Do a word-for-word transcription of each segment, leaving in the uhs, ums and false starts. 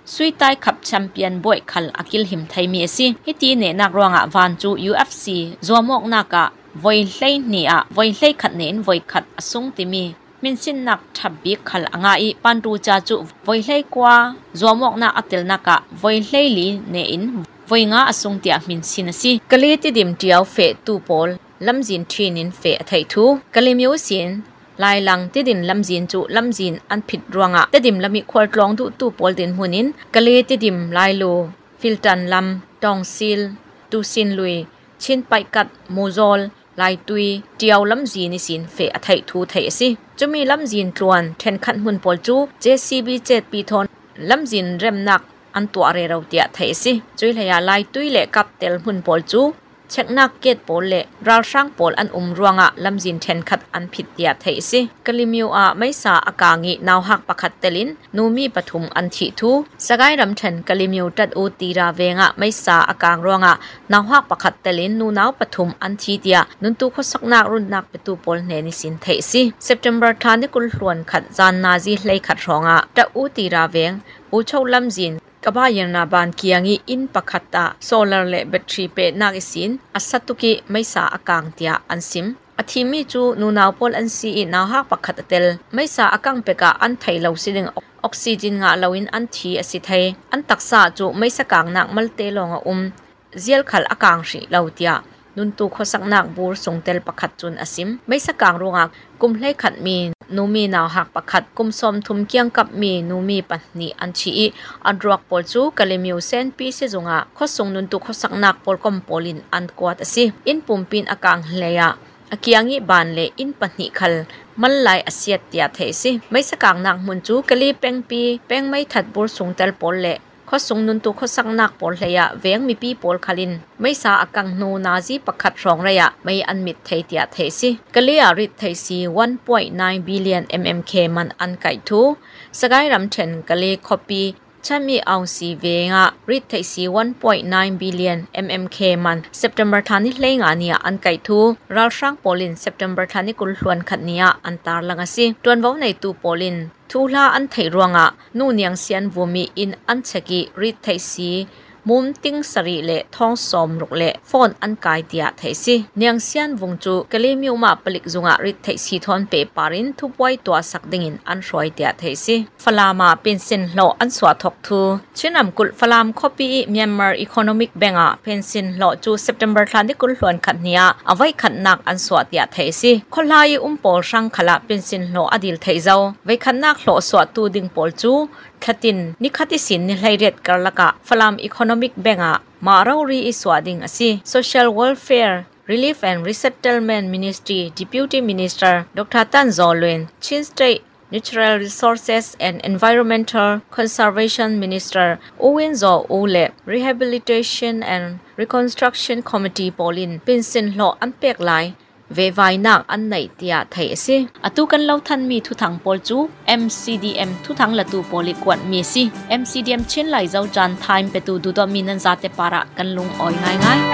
สุยใต้ขับแชมเปี้ยนบอยคัลอากิลหิมไทยมีสิฮิตีเนนักรวงอ่ะวันจู ยู เอฟ ซีจัวมอกนักอ่ะวอยเล่นี่อ่ะวอยเล่ขัดเน้นวอยขัดอสุงติมีมินสินนักทับบิกคัลอ่างอีปันรูจาจูวอยเล่กว่าจัวมอกนักอัติลนักอ่ะวอยเล่ลีเนอินวอยงาอสุงเตียมินสินสิกะลีติดิมเดียวเฟตูโพลลำจินทีนินเฟไททูกะลีมิวสินลายลังติดินลำจินจูลำจินอันผิดรวงอ่ะติดิมลำมีควอลกลองดูตูโพลดินหุนินกะลีติดิมลายโลฟิลตันลำดองซิลตูซินลุยชินไปกัดโมโซลลายตุยเดียวลำจีนิสินเฟอไททูไทยสิจะมีลำจีนตรวนเทนขันหุ่นปอลจูเจซีบีเจ็ดปีทนลำจีนเริ่มนักอันตัวเรเราเตียไทยสิจุยเลยลายตุยเละกับเตลหุ่นปอลจูเช็คนักเกตปอลเละเราช่างปอลอันอุ้มรวงอะลำจีนเทนขัดอันผิดเตียไทยสิกลิมิวอะไม่สาอากางินาวหักปะขัดเตลินนูมีปฐุมอันทิทูสกายรำเทนกลิมิวตัดอูตีราเวงอะไม่สาอากางรวงอะนาวหักปะขัดเตลินนูนาวปฐุมอันทิเตียนุนตูขสักนักรุนนักเปตูปอลเนนิสินไทยสิเซปเทมเบอร์ทานที่กุลหลวนขัดจานนาซีเลยขัดรองอะตัดอูตีราเวงอูเช่าลำจีนกบายันนาบานเกียงอีอินปะขัดตาโซลาร์เลแบตทรีเปนักสินอัศตุกิไม่สาอากางเตียอันซิมอธิมีจูนูนาวปอลอันซีนาวหักปะขัดเตลไม่สาอากางเปกาอันไทยเหลาสิดึงออกซิเจนงาเหลาอินอันทีอสิไทยอันตักษาจูไม่สกางนักมัลเตลงอุมเจียลขัลอากางสีเหลาเตียนุนตูขสักนักบูรสงเตลปะขัดจุนอซิมไม่สกางรงอักกุมเลขัดมีนูมีนาวหักปะขัดกุมสมทุมเกียงกับมีนูมีปัตนีอันชีอันรวกปอลจูกะเลมิวเซนปีเซจงะขสงนุนตุขสักนักปอลกอมปอลินอันกวาดสิอินปุ่มปินอากางเลียอากียงิบานเลอินปัตนีคัลมันไลอาเซียตยาเทสิไม่สกางนักมุนจูกะลีเป็งปีเป็งไม่ถัดบูรสงเตลปอลเลข้อสงนุนตุข้อสักนักปอลเลียเวงมีปีปอลคาลินไม่สาอกังโนนาซีปักขัดรองระยะไม่อันมิดไทยเตียไทยสิกะเลียริดไทยซี one point nine billion mmk มันอันไก่ทูสกายรำเชนกะเลียคอปีฉันมีเอาซีเวงะริดไทยซี one point nine billion mmk มัน September ทานิเลงานีอันไก่ทูรัลช่างปอลิน September ทานิกุลหลวนขัดเนียอันตาลังสิตวนว้าในตูปอลินทูลาอันไทยรวงะนู่นยังเซียนวมีอินอันเชกิริดไทยซีมุมติ้งสรีเละท้องสมรุกเละฟอนอันกายเตียไทยสิเนียงเซียนวงจูกะเลมิวมาปลิกจุงะริดไทยซีทอนเปปารินทุบไว้ตัวสักดิ่งินอันรวยเตียไทยสิฟลามาเป็นสินโลอันสวดทกทูชินำกุลฟลามคอปีเมียนมาร์อีโคโนมิกแบงอะเป็นสินโลจู September ทันที่กุลหลวนขัดเนียเอาไว้ขัดนักอันสวดเตียไทยสิคนลายอุ้มปอลช่างขละเป็นสินโลอดีลไทยเจ้าไว้ขัดนักโลสวดตูดิงปอลจูขัดินนิขัดิสินนิไลเรตกรละกะฟลามอีโคโนมิกแบงอะมาเรารีอิสวาดิงอสิ Social Welfare Relief and Resettlement Ministry Deputy Minister ดรตันจอลวิน Chin State Natural Resources and Environmental Conservation Minister Owen Zo Ole Rehabilitation and Reconstruction Committee Polin Pinsin Lo Ampek Laiเววายนักอันไหนเตียไทยสิอตุกันเล่าทันมีทุทังปอลจู เอ็ม ซี ดี เอ็ม ทุทังละตูปอลิกวนมีสิ เอ็ม ซี ดี เอ็ม เช่นไหลเจ้าจานไทม์เปตูดูดอมินันซาเตปาระกันลุงอ้อยง่ายง่าย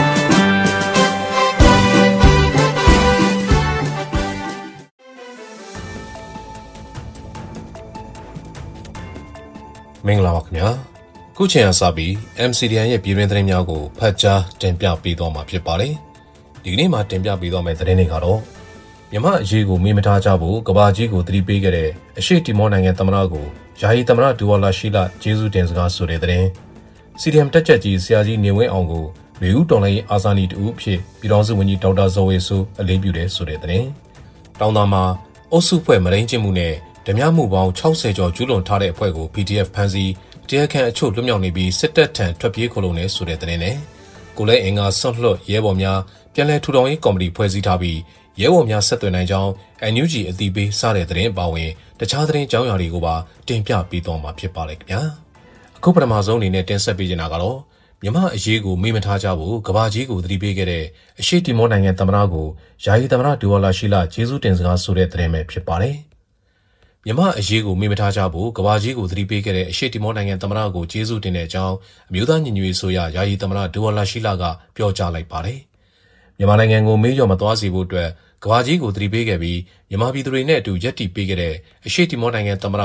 မင်္ဂလာပါခင်ဗျာခုချိန်အားစပြီး เอ็ม ซี ดี เอ็ม ရဲ့ပြည်တွင်းသတင်းများကိုဖတ်ကြားတင်ပြပေးသွားမှာဖြစ်ပါတယ်ဒီကနေ့မှာတင်ပြပေးသွားမယ့်သတင်းတွေကတော့မြန်မာအရေးကိုမေးမထားကြဖို့ကဘာကြီးကိုသတိပေးခဲ့တဲ့အရှေ့တီမောနိုင်ငံသမ္မတကိုယာယီသမ္မတဒူဝါလာရှိလာကျေးဇူးတင်စကားဆိုတဲ့သတင်း စီ ဒီ အမ် တက်ချက်ကြီးဆရာကြီးနေဝင်းအောင်ကိုမေဦးတော်လိုင်းအာဇာနည်တူအဖြစ်ပြည်တော်စုဝန်ကြီးဒေါက်တာဇော်ဝေဆိုးအလေးပြုတယ်ဆိုတဲ့သတင်းတောင်သာမှာအုပ်စုဖွဲ့မရင်းကျင်းမှုနဲ့ဓမြမှုပေါင်း၆၀ကျော်ကျူးလွန်ထားတဲ့အဖွဲ့ကို ပီ ဒီ အက်ဖ် ဖမ်းဆီးတရားခံအချို့လွတ်မြောက်နေပြီးစစ်တပ်ထံထွက်ပြေးခိုလုံနေဆိုတဲ့သတင်းနဲ့ကိုလဲအင်္ဂါဆွန့်လွတ်ရဲဘော်များပြန်လည်ထူထောင်ရေးကော်မတီဖွဲ့စည်းထားပြီးရဲဘော်များဆက်သွယ်နိုင်ကြောင်း အန် ယူ ဂျီ အသိပေးစတဲ့သတင်းအပါအဝင်တခြားသတင်းကြောင်းရာတွေကိုပါတင်ပြပေးသွားမှာဖြစ်ပါတယ်ခင်ဗျာအခုပထမဆုံးအနေနဲ့တင်ဆက်ပေးချင်တာကတော့မြန်မာအရေးကိုမေးမထားကြဘူးကဘာကြီးကိုသတိပေးခဲ့တဲ့အရှေ့တီမောနိုင်ငံသမ္မတကိုယာယီသမ္မတဒူဝါလာရှိလာကျေးဇူးတင်စကားဆိုတဲ့သတင်းပဲဖြစ်ပါတယ်မြန်မာအရေးကိုမေးမထားကြဘူးကဘာကြီးကိုသတိပေးခဲ့တဲ့အရှေ့တီမောနိုင်ငံသမ္မတကိုကျေးဇူးတင်တဲ့အကြောင်းအမျိုးသားညီညွတ်ရေးအစိုးရယာယီသမ္မတဒူဝါလာရှိလာကပြောကြားလိုက်ပါတယ်မြန်မာနိုင်ငံကိုမေးလျော်မသွားစေဖို့အတွက်ကဘာကြီးကိုသတိပေးခဲ့ပြီးမြန်မာပြည်သူတွေနဲ့အတူရပ်တည်ပေးခဲ့တဲ့အရှေ့တီမောနိုင်ငံသမ္မတဟ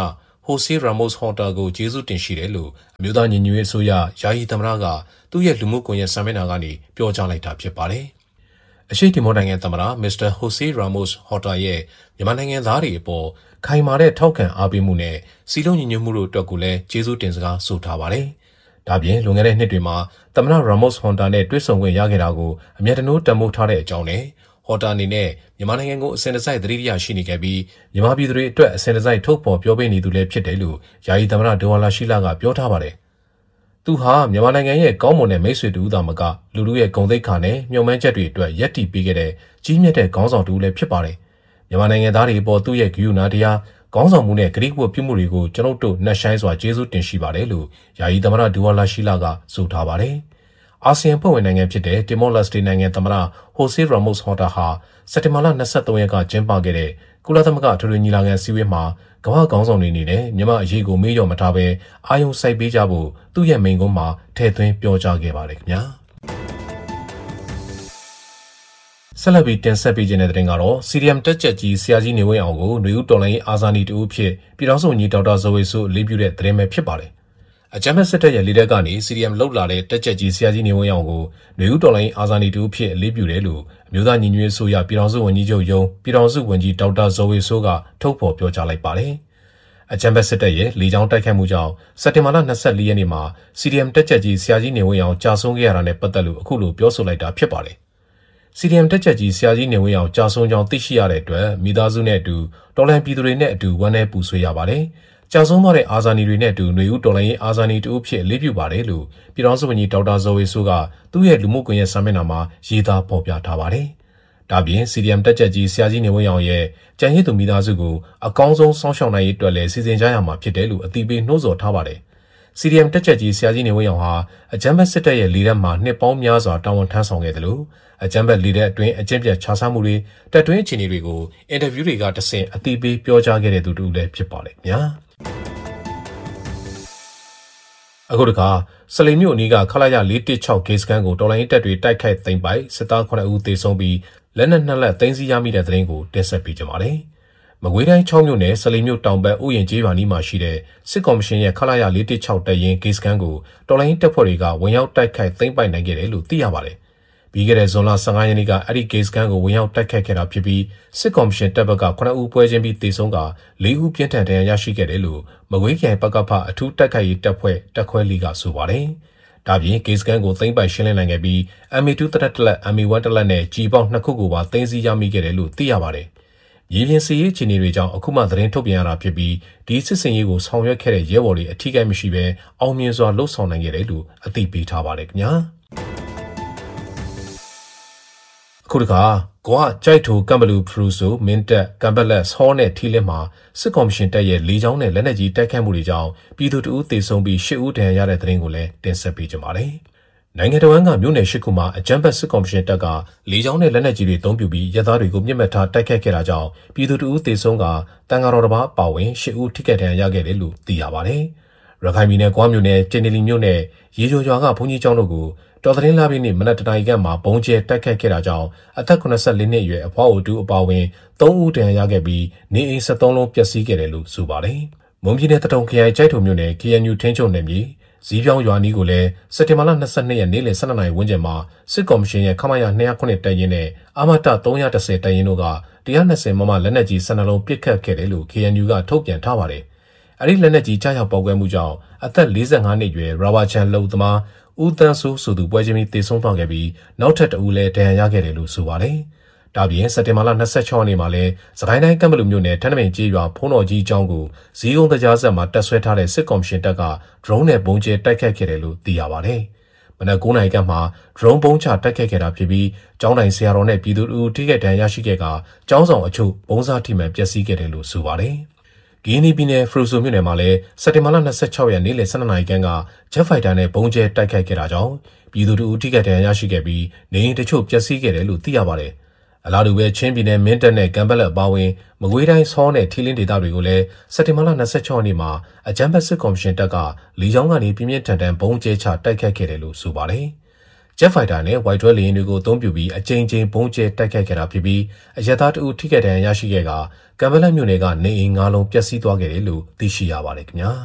Jose Ramos Horta ကိုကျေးဇူးတင်ရှိတယ်လို့အမျိုးသားညီညွတ်ရေးအစိုးရယာယီသမ္မတကသူ့ရဲ့လူမှုကွန်ရက်စာမျက်နှာကနေပြောကြားလိုက်တာဖြစ်ပါတယ်။အရှိတီမောနိုင်ငံသမ္မတ Mister Jose Ramos Horta ရဲ့မြန်မာနိုင်ငံသားတွေအပေါ်ခိုင်မာတဲ့ထောက်ခံအားပေးမှုနဲ့စီလုံးညီညွတ်မှုတို့အတွက်ကိုလည်းကျေးဇူးတင်စကားဆိုထားပါတယ်။ဒါပြင်လွန်ခဲ့တဲ့နှစ်တွေမှာသမ္မတ Ramos Horta နဲ့တွေ့ဆုံခွင့်ရခဲ့တာကိုအမြဲတမ်းတန်ဖိုးထားတဲ့အကြောင်းနဲ့Horta အနေနဲ့မြန်မာနိုင်ငံကိုအစဉ်တစိုက်သတိရရှိနေခဲ့ပြီးမြန်မာပြည်သူတွေအတွက်အစဉ်တစိုက်ထုတ်ဖော်ပြောပေးနေသူလည်းဖြစ်တယ်လို့ယာယီသမ္မတဒေါ်လာရှိလာကပြောထားပါတယ်။သူဟာမြန်မာနိုင်ငံရဲ့ကောင်းမွန်တဲ့မိတ်ဆွေတူသာမကလူလူရဲ့ဂုဏ်သိက္ခာနဲ့မျှော်မှန်းချက်တွေအတွက်ယက်တီပေးခဲ့တဲ့ကြီးမြတ်တဲ့ခေါင်းဆောင်တူလည်းဖြစ်ပါတယ်။မြန်မာနိုင်ငံသားတွေအပေါ်သူ့ရဲ့ဂရုဏာတရားခေါင်းဆောင်မှုနဲ့ဂရုဝတ်ပြုမှုတွေကိုကျွန်ုပ်တို့နှက်ဆိုင်စွာကျေးဇူးတင်ရှိပါတယ်လို့ယာယီသမ္မတဒေါ်လာရှိလာကဆိုထားပါတယ်။အာဆီယံဖွဲ့ဝင်နိုင်ငံဖြစ်တဲ့တီမောလက်စတေနိုင်ငံသမ္မတဟိုဆေးရာမို့စ်ဟော်တာဟာစက်တင်ဘာလ၂၃ရက်ကကျင်းပခဲ့တဲ့ကုလသမဂ္ဂထွေထွေညီလာခံစည်းဝေးမှာကမ္ဘာခေါင်းဆောင်တွေအနေနဲ့မြန်မာအရေးကိုမေးလျော့မထားဘဲအာရုံစိုက်ပေးကြဖို့သူ့ရဲ့မိန့်ခွန်းမှာထည့်သွင်းပြောကြားခဲ့ပါတယ်ခင်ဗျာဆက်လက်ပြီးတင်ဆက်ပေးခြင်းတဲ့တင်ကတော့စီရီယမ်တက်ချက်ကြီးဆရာကြီးနေဝင်းအောင်ကိုຫນွေဦးတော်လိုင်းအာဇာနည်တူဖြစ်ပြည်တော်စုဝန်ကြီးဒေါက်တာဇော်ဝေဆိုးလေးပြုတဲ့တင်ပဲဖြစ်ပါတယ်အကြမ်းဖက်စစ်တပ်ရဲ့လေတပ်ကနေစီရီယမ်လှုပ်လာတဲ့တက်ချက်ကြီးဆရာကြီးနေဝင်းအောင်ကိုຫນွေဦးတော်လိုင်းအာဇာနည်တူဖြစ်လေးပြုတယ်လို့အမျိုးသားညီညွတ်ရေးအစိုးရပြည်တော်စုဝန်ကြီးချုပ်ယုံပြည်တော်စုဝန်ကြီးဒေါက်တာဇော်ဝေဆိုးကထုတ်ဖော်ပြောကြားလိုက်ပါတယ်အကြမ်းဖက်စစ်တပ်ရဲ့လေကြောင်းတိုက်ခိုက်မှုကြောင့်စက်တင်ဘာလ၂၄ရက်နေ့မှာစီရီယမ်တက်ချက်ကြီးဆရာကြီးနေဝင်းအောင်ကြာဆုံးခဲ့ရတာနဲ့ပတ်သက်လို့အခုလိုပြောဆိုလိုက်တာဖြစ်ပါတယ်စီရီယမ်တက်ချက်ကြီးဆရာကြီးနေဝင်းအောင်ကြာဆုံးကြောင်းသိရှိရတဲ့အတွက်မိသားစုနဲ့အတူတော်လှန်ပြည်သူတွေနဲ့အတူဝမ်းနည်းပူဆွေးရပါတယ်ကြာဆုံးသွားတဲ့အာဇာနည်တွေနဲ့အတူຫນွေဦးတော်လှန်ရေးအာဇာနည်တူဖြစ်လေးပြုပါတယ်လို့ပြည်တော်စုဝန်ကြီးဒေါက်တာဇော်ဝေဆိုးကသူ့ရဲ့လူမှုကွန်ရက်စာမျက်နှာမှာရေးသားဖော်ပြထားပါတယ်။ဒါပြင်စီရီယမ်တက်ချက်ကြီးဆရာကြီးနေဝင်းအောင်ရဲ့ကြံရည်သူမိသားစုကိုအကောင်းဆုံးစောင့်ရှောက်နိုင်ရေးအတွက်လည်းစီစဉ်ကြရမှာဖြစ်တယ်လို့အသိပေးနှိုးဆော်ထားပါတယ်။စီရီယမ်တက်ချက်ကြီးဆရာကြီးနေဝင်းအောင်ဟာအကြမ်းဖက်စစ်တပ်ရဲ့လေတပ်မှာနှစ်ပေါင်းများစွာတာဝန်ထမ်းဆောင်ခဲ့တယ်လို့အကြမ်းဖက်လေတပ်အတွင်းအကျင့်ပြတ်ခြားစားမှုတွေတပ်တွင်းအခြေအနေတွေကိုအင်တာဗျူးတွေကတဆင့်အသိပေးပြောကြားခဲ့တဲ့သူတူလည်းဖြစ်ပါတယ်ခင်ဗျာ။အခုတခါစလိမ်မြို့အနီးကခလာရ၄၁၆ဂေစကန်ကိုတော်လိုင်းတပ်တွေတိုက်ခိုက်သိမ်းပိုက်စစ်သား9ဦးသေဆုံးပြီးလက်နက်နှစ်လက်သိမ်းဆည်းရမိတဲ့သတင်းကိုတင်ဆက်ပေးကြပါမယ်။မကွေးတိုင်း၆မြို့နယ်စလိမ်မြို့တောင်ဘက်ဥယျာဉ်ကျေးရွာနီးမှာရှိတဲ့စစ်ကော်မရှင်ရဲ့ခလာရ၄၁၆တပ်ရင်းဂေစကန်ကိုတော်လိုင်းတပ်ဖွဲ့တွေကဝင်ရောက်တိုက်ခိုက်သိမ်းပိုက်နိုင်ခဲ့တယ်လို့သိရပါတယ်။ပြီးခဲ့တဲ့ဇွန်လ၁၅ရက်နေ့ကအဲ့ဒီဂေစကန်ကိုဝင်ရောက်တိုက်ခိုက်ခဲ့တာဖြစ်ပြီးစစ်ကော်မရှင်တပ်ဘက်က9ဦးပွဲချင်းပြီးသေဆုံးက၄ဦးပြင်းထန်ဒဏ်ရာရရှိခဲ့တယ်လို့မကွေးခရိုင်ပကဖအထူးတိုက်ခိုက်ရေးတပ်ဖွဲ့တပ်ခွဲလီကဆိုပါတယ်။ဒါပြင်ဂေစကန်ကိုသိမ်းပိုက်ရှင်းလင်းနိုင်ခဲ့ပြီး M A 2 တရက်တလက် M A 1 တလက်နဲ့ကြီးပေါင်းနှစ်ခုကိုပါသိမ်းဆည်းရမိခဲ့တယ်လို့သိရပါတယ်။မြေပြင်စစ်ရေးအခြေအနေတွေကြောင့်အခုမှသတင်းထုတ်ပြန်ရတာဖြစ်ပြီးဒီစစ်စင်ရေးကိုဆောင်ရွက်ခဲ့တဲ့ရဲဘော်တွေအထီးကိန်းမရှိဘဲအောင်မြင်စွာလှုပ်ဆောင်နိုင်ခဲ့တယ်လို့အသိပေးထားပါတယ်ခင်ဗျာ။ခုတခါကွာကြိုက်ထိုကမ်ဘလူဖရူဆိုမင်းတက်ကမ်ဘလက်ဟောနဲ့ထီလက်မှာစစ်ကော်မရှင်တပ်ရဲ့လေကြောင်းနဲ့လက်နက်ကြီးတိုက်ခိုက်မှုတွေကြောင့်ပြည်သူတအုပ်သေဆုံးပြီး၈ဦးဒဏ်ရာရတဲ့သတင်းကိုလည်းတင်ဆက်ပေးကြပါမယ်။နိုင်ငံတော်ကမြို့နယ်၈ခုမှာအကြမ်းဖက်စစ်ကော်မရှင်တပ်ကလေကြောင်းနဲ့လက်နက်ကြီးတွေသုံးပြပြီးရဲသားတွေကိုမြစ်မှတ်ထားတိုက်ခိုက်ခဲ့တာကြောင့်ပြည်သူတအုပ်သေဆုံးကတန်ဃာတော်တစ်ပါးပါဝင်၈ဦးထိခိုက်ဒဏ်ရာရခဲ့တယ်လို့သိရပါတယ်။ရခိုင်ပြည်နယ်ကွာမြို့နယ်ကျင်းနီလီမြို့နယ်ရေချိုရွာကဘုန်းကြီးကျောင်းတို့ကိုတော်သတင်းလာပြီးနေ့မနက်တနာရီခန့်မှာဘုံကျဲတိုက်ခိုက်ခဲ့တာကြောင့်အသက်၇၄နှစ်အရွယ်အဖွားအိုတူအပါဝင်၃ဦးဒဏ်ရာရခဲ့ပြီးနေအိမ်၁၃လုံးပျက်စီးခဲ့တယ်လို့ဆိုပါတယ်။မွန်ပြည်နယ်တထုံခရိုင်ကျိုက်ထုံမြို့နယ် K N U ထင်းချုံနယ်မြေဇီးပြောင်းရွာနီးကိုလည်းစက်တင်ဘာလ၂၂ရက်နေ့လယ်၁၂နာရီဝန်းကျင်မှာစစ်ကော်မရှင်ရဲ့ခမရ၂၀၇တပ်ရင်းနဲ့အာမတ၃၁၀တပ်ရင်းတို့က၁၂၀မမလက်နက်ကြီး၁၂လုံးပစ်ခတ်ခဲ့တယ်လို့ K N U ကထုတ်ပြန်ထားပါတယ်။အဲဒီလက်နက်ကြီးကြားရောက်ပေါက်ကွဲမှုကြောင့်အသက်၄၅နှစ်အရွယ်ရာဘာချန်လုံသမားဦးတန်းဆိုးဆိုသူပွဲချင်းပြီးသေဆုံးသွားခဲ့ပြီးနောက်ထပ်တဦးလည်းဒဏ်ရာရခဲ့တယ်လို့ဆိုပါတယ်။ဒါပြင်စက်တင်ဘာလ၂၆ရက်နေ့မှာလည်းစကိုင်းတိုင်းကမ်ဘလူမြို့နယ်ထန်းတမင်ကျေးရွာဖုံးတော်ကြီးကျောင်းကိုဇီးကုန်းတရားဆက်မှာတပ်ဆွဲထားတဲ့စစ်ကော်မရှင်တပ်ကဒရုန်းနဲ့ဘုံကျဲတိုက်ခတ်ခဲ့တယ်လို့သိရပါတယ်။မနက်၉နာရီခန့်မှာဒရုန်းဘုံချတိုက်ခတ်ခဲ့တာဖြစ်ပြီးကျောင်းတိုင်ဆရာတော်နဲ့ပြည်သူတို့ထိခိုက်ဒဏ်ရာရရှိခဲ့ကကျောင်းဆောင်အချို့ဘုံစားထိမှန်ပျက်စီးခဲ့တယ်လို့ဆိုပါတယ်။ဂီနီပြည်နယ်ဖရူဆိုမြို့နယ်မှာလည်းစက်တင်ဘာလ၂၆ရက်နေ့လယ်၁၂နာရီခန့်ကဂျက်ဖိုက်တာနဲ့ဘုံကျဲတိုက်ခိုက်ခဲ့တာကြောင့်ပြည်သူတို့ထိခိုက်ဒဏ်ရာရရှိခဲ့ပြီးနေအိမ်တချို့ပျက်စီးခဲ့တယ်လို့သိရပါတယ်။အလားတူပဲချင်းပြည်နယ်မင်းတပ်နဲ့ကမ်ဘလက်အပါအဝင်မကွေးတိုင်းဆောနဲ့ထီလင်းဒေသတွေကိုလည်းစက်တင်ဘာလ၂၆ရက်နေ့မှာအကြမ်းဖက်စစ်ကော်မရှင်တပ်ကလေကြောင်းကနေပြင်းပြင်းထန်ထန်ဘုံကျဲချတိုက်ခိုက်ခဲ့တယ်လို့ဆိုပါတယ်။ Jet Fighter နဲ့ White Dwarf လေယာဉ်တွေကိုအသုံးပြုပြီးအကြိမ်ကြိမ်ပုံကျဲတိုက်ခိုက်ခဲ့တာဖြစ်ပြီးအရသာတူထိခိုက်ဒဏ်ရာရရှိခဲ့ကကံပလက်မြို့နယ်ကနေအိမ်ငါးလုံးပျက်စီးသွားခဲ့တယ်လို့သိရှိရပါတယ်ခင်ဗျာ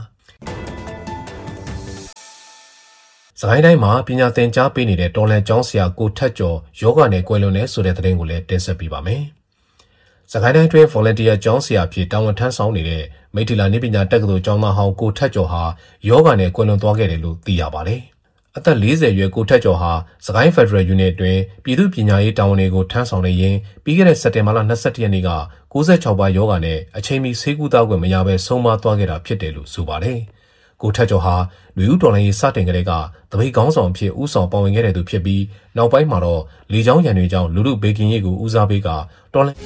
စကိုင်းတိုင်းမှာပညာသင်ကြားပေးနေတဲ့တော်လန်ကျောင်းဆရာကိုထက်ကျော်ယောဂနဲ့ကွယ်လွန်တဲ့ဆိုတဲ့သတင်းကိုလည်းတင်ဆက်ပေးပါမယ်စကိုင်းတိုင်းတွင် volunteer ကျောင်းဆရာဖြစ်တာဝန်ထမ်းဆောင်နေတဲ့မိထီလာနေပညာတက္ကသိုလ်ကျောင်းသားဟောင်းကိုထက်ကျော်ဟာယောဂနဲ့ကွယ်လွန်သွားခဲ့တယ်လို့သိရပါတယ်အသက်၄၀အရွယ်ကိုထက်ကျော်ဟာစကိုင်း Federal Unit တွင်ပြည်သူ့ပညာရေးတာဝန်တွေကိုထမ်းဆောင်နေရင်ပြီးခဲ့တဲ့စက်တင်ဘာလ၂၁ရက်နေ့က၉၆ပါးယောဂနဲ့အချိန်မီဆေးကုသခွင့်မရဘဲဆုံးမသွားခဲ့တာဖြစ်တယ်လို့ဆိုပါတယ်ကိုထက်ကျော်ဟာလူဦးတော်လိုင်းရေးစတင်ကလေးကတပိတ်ကောင်းဆောင်ဖြစ်ဦးဆောင်ပါဝင်ခဲ့တဲ့သူဖြစ်ပြီးနောက်ပိုင်းမှာတော့လေကြောင်းရန်တွေကြောင့်လူလူဘေကင်ရေးကိုဦးစားပေးကတော်လိုင်း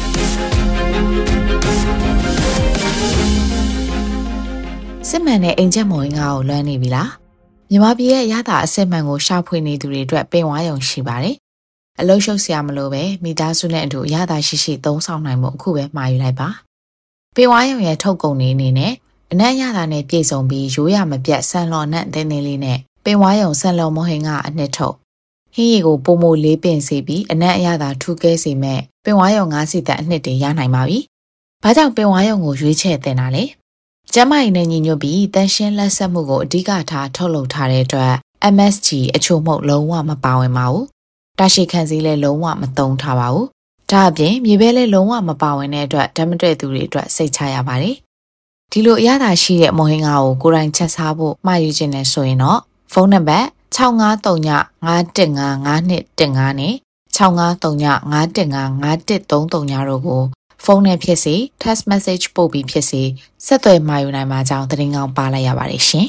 စစ်မှန်တဲ့အိမ်ချက်မော်ရင်ကိုလွှမ်းနေပြီလားမြန်မာပြည်ရဲ့ရတာအစစ်မှန်ကိုရှာဖွေနေသူတွေအတွက်ပင်ဝါရုံရှိပါတယ်အလုံးရှုပ်စရာမလိုပဲမိသားစုနဲ့အတူရတာရှိရှိသုံးဆောင်နိုင်မှုအခုပဲမှာယူလိုက်ပါပင်ဝါရုံရဲ့ထုတ်ကုန်နေအနေနဲ့အနက်ရတာနဲ့ပြည်စုံပြီးရိုးရမပြတ်ဆန်လော်နဲ့တင်းတင်းလေးနဲ့ပင်ဝါရုံဆန်လော်မဟင်ကအနှစ်ထုတ်ဟင်းရီကိုပုံမိုလေးပင်စီပြီးအနက်အရသာထူးကဲစေမဲ့ပင်ဝါရုံငါးစီတက်အနှစ်တွေရနိုင်ပါပြီဘာကြောင့်ပင်ဝါရုံကိုရွေးချယ်တင်တာလဲကျမကြီးနဲ့ညီညွတ်ပြီးတန်ရှင်းလက်ဆက်မှုကိုအဓိကထားထုတ်လုပ်ထားတဲ့အတွက် M S G အချို့မှုလုံးဝမပါဝင်ပါဘူး။တာရှိခံစည်းလည်းလုံးဝမသုံးထားပါဘူး။ဒါအပြင်မြေပဲလည်းလုံးဝမပါဝင်တဲ့အတွက်ဓာတ်မတွေ့သူတွေအတွက်စိတ်ချရပါတယ်။ဒီလိုအရသာရှိတဲ့မော်ဟင်ကားကိုကိုယ်တိုင်ချက်စားဖို့မှာယူခြင်းနဲ့ဆိုရင်တော့ဖုန်းနံပါတ်၆၅၃ည၅၁၅၅၂၁၅နဲ့၆၅၃ည၅၁၅၅၁၃၃တို့ကိုဖုန်းနဲ့ဖြစ်စေ text message ပို့ပြီးဖြစ်စေဆက်သွယ်မှာယူနိုင်မှာကြောင်းသတင်းကောင်းပါလိုက်ရပါတယ်ရှင်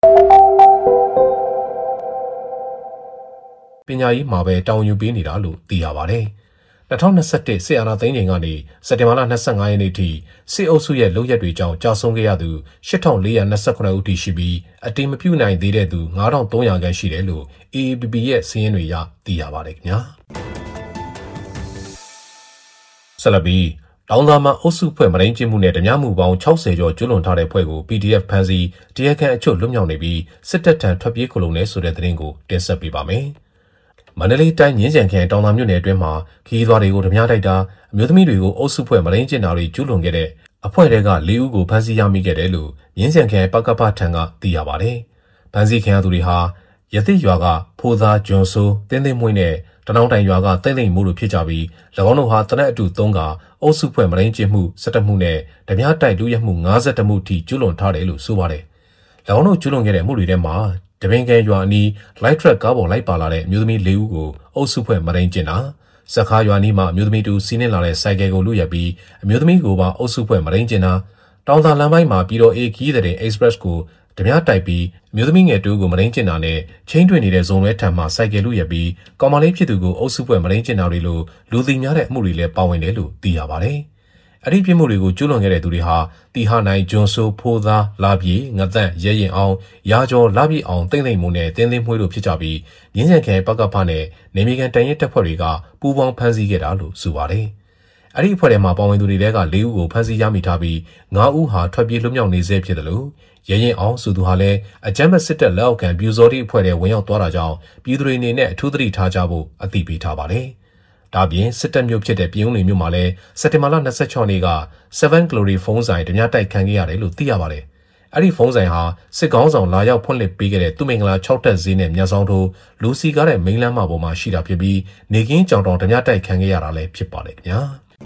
ပညာရေးမှာပဲတောင်းယူပေးနေတာလို့သိရပါတယ်၂၀၂၁စစ်အာဏာသိမ်းချိန်ကနေစက်တင်ဘာလ၂၅ရက်နေ့ထိစစ်အုပ်စုရဲ့လုပ်ရက်တွေကြောင့်ကြာဆုံးခဲ့ရသူ၈၄၂၉ဦးထိရှိပြီးအတိမပြုနိုင်သေးတဲ့သူ၅၃၀၀ခန့်ရှိတယ်လို့ A A P P ရဲ့စာရင်းတွေရသိရပါတယ်ခင်ဗျာဆက်လက်ပြီးတောင်သာမှာအုပ်စုဖွဲ့မရင်းကျင်းမှုနဲ့ဓမြမှုပေါင်း၆၀ကျော်ကျွလွန်ထားတဲ့ဖွဲ့ကို P D F ဖမ်းဆီးတရားခံအချို့လွတ်မြောက်နေပြီးစစ်တပ်ထံထွက်ပြေးခိုလုံနေဆိုတဲ့သတင်းကိုတင်ဆက်ပေးပါမယ်။မန္တလေးတိုင်းငင်းကြံခရိုင်တောင်သာမြို့နယ်အတွင်းမှာခီးသွားတွေကိုဓမြတိုက်တာအမျိုးသမီးတွေကိုအုပ်စုဖွဲ့မရင်းကျင်းတာတွေကျွလွန်ခဲ့တဲ့အဖွဲ့တွေက၄ဦးကိုဖမ်းဆီးရမိခဲ့တယ်လို့ငင်းကြံခရိုင်ပကပထံကသိရပါတယ်။ဖမ်းဆီးခံရသူတွေဟာရသစ်ရွာကဖိုးသားကျွန်းစိုးတင်းသိမ့်မွေးနဲ့တနောင်တိုင်ရွာကတိမ့်သိမ့်မှုတို့ဖြစ်ကြပြီး၎င်းတို့ဟာတနက်အတူသုံးကအုပ်စုဖွဲ့မရင်းကျင်းမှု၁၁မှုနဲ့ဓမြတိုက်လူရမှု၅၁မှုထိကျွလွန်ထားတယ်လို့ဆိုပါတယ်။၎င်းတို့ကျွလွန်ခဲ့တဲ့မှုတွေထဲမှာတပင်ကဲရွာအနီးလိုက်ထရက်ကားပေါ်လိုက်ပါလာတဲ့အမျိုးသမီး၄ဦးကိုအုပ်စုဖွဲ့မရင်းကျင်းတာစခါရွာနီးမှာအမျိုးသမီးတူစီးနှင်းလာတဲ့စိုက်ကယ်ကိုလူရက်ပြီးအမျိုးသမီးကိုပါအုပ်စုဖွဲ့မရင်းကျင်းတာတောင်သာလမ်းပိုင်းမှာပြည်တော် A ခီးတဲ့ Express ကိုဓမြတိုက်ပြီးအမျိုးသမီးငယ်တူကိုမရင်းကျင်တာနဲ့ချင်းတွင်နေတဲ့ဇုံရဲထံမှစိုက်ကယ်လူရက်ပြီးကောင်မလေးဖြစ်သူကိုအုပ်စုဖွဲ့မရင်းကျင်တာတွေလိုလူသိများတဲ့အမှုတွေလည်းပါဝင်တယ်လို့သိရပါတယ်။အဲ့ဒီပြစ်မှုတွေကိုကျူးလွန်ခဲ့တဲ့သူတွေဟာတီဟာနိုင်ကျွန်းစိုးဖိုးသားလာပြေငသန့်ရဲရင်အောင်ရာကျော်လာပြေအောင်တိမ့်သိမ့်မှုနဲ့တင်းသိမ့်မွှေးတို့ဖြစ်ကြပြီးငင်းစံခဲပကဖနဲ့နေမီကန်တန်ရဲတပ်ဖွဲ့တွေကပူးပေါင်းဖမ်းဆီးခဲ့တာလို့ဆိုပါတယ်။အဲ့ဒီအဖွဲ့ထဲမှာပါဝင်သူတွေတဲက၄ဦးကိုဖမ်းဆီးရမိထားပြီး၅ဦးဟာထွက်ပြေးလွတ်မြောက်နေဆဲဖြစ်တယ်လို့ရဲရင်အောင်ဆိုသူဟာလည်းအကြမ်းဖက်စစ်တပ်လက်အောက်ခံပြူစောတိအဖွဲ့တွေဝင်ရောက်သွားတာကြောင့်ပြည်သူတွေအနေနဲ့အထူးသတိထားကြဖို့အသိပေးထားပါတယ်။ဒါပြင်စစ်တပ်မျိုးဖြစ်တဲ့ပြည်ုံလီမျိုးမှာလည်းစက်တင်ဘာလ၂၆ရက်နေ့က7 Glory ဖုန်းဆိုင်ဓမြတိုက်ခံခဲ့ရတယ်လို့သိရပါတယ်။အဲ့ဒီဖုန်းဆိုင်ဟာစစ်ကောင်းဆောင်လာရောက်ဖွင့်လှစ်ပေးခဲ့တဲ့သူမင်္ဂလာ၆တက်ဈေးနဲ့မြတ်ဆောင်ထိုးလူစီကားတဲ့မိန်းလမ်းမပေါ်မှာရှိတာဖြစ်ပြီးနေကင်းကြောင်တောင်ဓမြတိုက်ခံခဲ့ရတာလည်းဖြစ်ပါတယ်ခင်ဗျာ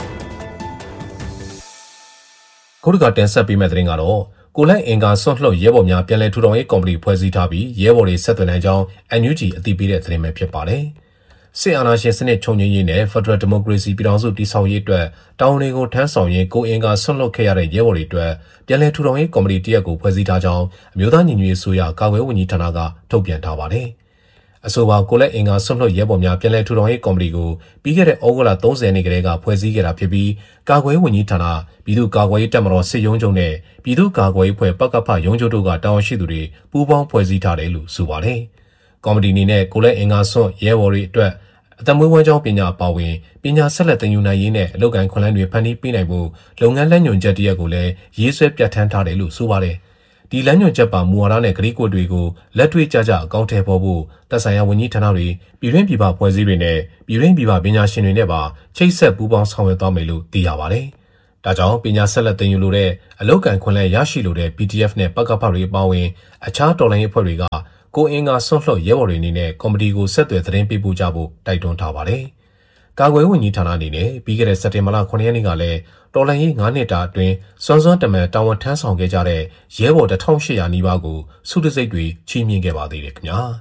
။ခုတကတင်ဆက်ပေးမယ့်သတင်းကတော့ကိုလိုက်အင်ကာဆွန့်လှုပ်ရဲဘော်များပြန်လည်ထူထောင်ရေးကော်မတီဖွဲ့စည်းထားပြီးရဲဘော်တွေဆက်သွယ်နိုင်ကြောင်း N U G အသိပေးတဲ့သတင်းပဲဖြစ်ပါတယ်။စစ်အာဏာရှင်စနစ်ချုပ်ငြိမ်းရေးနဲ့ Federal Democracy ပြည်ထောင်စုတည်ဆောက်ရေးအတွက်တောင်းတွေကိုထမ်းဆောင်ရင်းကိုအင်ကာဆွန့်လှုပ်ခဲ့ရတဲ့ရဲဘော်တွေအတွက်ပြန်လည်ထူထောင်ရေးကော်မတီတရက်ကိုဖွဲ့စည်းထားကြောင်းအမျိုးသားညီညွတ်ရေးအစိုးရကာကွယ်ရေးဝန်ကြီးဌာနကထုတ်ပြန်ထားပါတယ်။အဆိုပါကိုလက်အင်ကာဆွန့်လွတ်ရဲဘော်များပြန်လည်ထူထောင်ရေးကော်မတီကိုပြီးခဲ့တဲ့ဩဂုတ်လ၃၀ရက်နေ့ကတည်းကဖွဲ့စည်းခဲ့တာဖြစ်ပြီးကာကွယ်ရေးဝန်ကြီးဌာနပြည်သူ့ကာကွယ်ရေးတပ်မတော်စစ်ရုံးချုပ်နဲ့ပြည်သူ့ကာကွယ်ရေးဖွဲ့ပကဖရုံးချုပ်တို့ကတာဝန်ရှိသူတွေပူးပေါင်းဖွဲ့စည်းထားတယ်လို့ဆိုပါတယ်။ကော်မတီအနေနဲ့ကိုလက်အင်ကာဆွန့်ရဲဘော်တွေအတွက်အသက်မွေးဝမ်းကြောင်းပညာပါဝင်ပညာဆက်လက်သင်ယူနိုင်ရေးနဲ့အလုပ်ကိုင်ခွင့်လန်းတွေဖန်တီးပေးနိုင်ဖို့လုပ်ငန်းလမ်းညွှန်ချက်တရက်ကိုလည်းရေးဆွဲပြဋ္ဌာန်းထားတယ်လို့ဆိုပါတယ်။ဒီလမ်းညွှန်ချက်ပါမူဝါဒနဲ့ဂရိကွက်တွေကိုလက်တွေ့ကျကျအကောင့်ထဲပေါ်ဖို့သက်ဆိုင်ရာဝန်ကြီးဌာနတွေပြည်တွင်းပြည်ပဖွဲ့စည်းတွေနဲ့ပြည်တွင်းပြည်ပပညာရှင်တွေနဲ့ပါချိတ်ဆက်ပူးပေါင်းဆောင်ရွက်သွားမယ်လို့သိရပါတယ်။ဒါကြောင့်ပညာဆက်လက်သင်ယူလိုတဲ့အလုပ်ကိုင်ခွင့်လည်းရရှိလိုတဲ့ P D F နဲ့ပကဖတွေအပါအဝင်အခြားတော်လှန်ရေးအဖွဲ့တွေကကိုအင်ကဆွန့်လွှတ်ရဲဘော်တွေအနေနဲ့ကော်မတီကိုဆက်သွယ်သတင်းပေးပို့ကြဖို့တိုက်တွန်းထားပါတယ်။ကာကွယ်ဝန်ကြီးဌာနအနေနဲ့ပြီးခဲ့တဲ့စက်တင်ဘာလခုနှစ်ရက်နေ့ကလည်းတော်လှန်ရေး၅နှစ်တာအတွင်းစွမ်းစွမ်းတမန်တာဝန်ထမ်းဆောင်ခဲ့ကြတဲ့ရဲဘော်တစ်ထောင်ရှစ်ရာနီးပါးကိုစုတစိတ်တွေချီးမြှင့်ခဲ့ပါသေးတယ်ခင်ဗျာ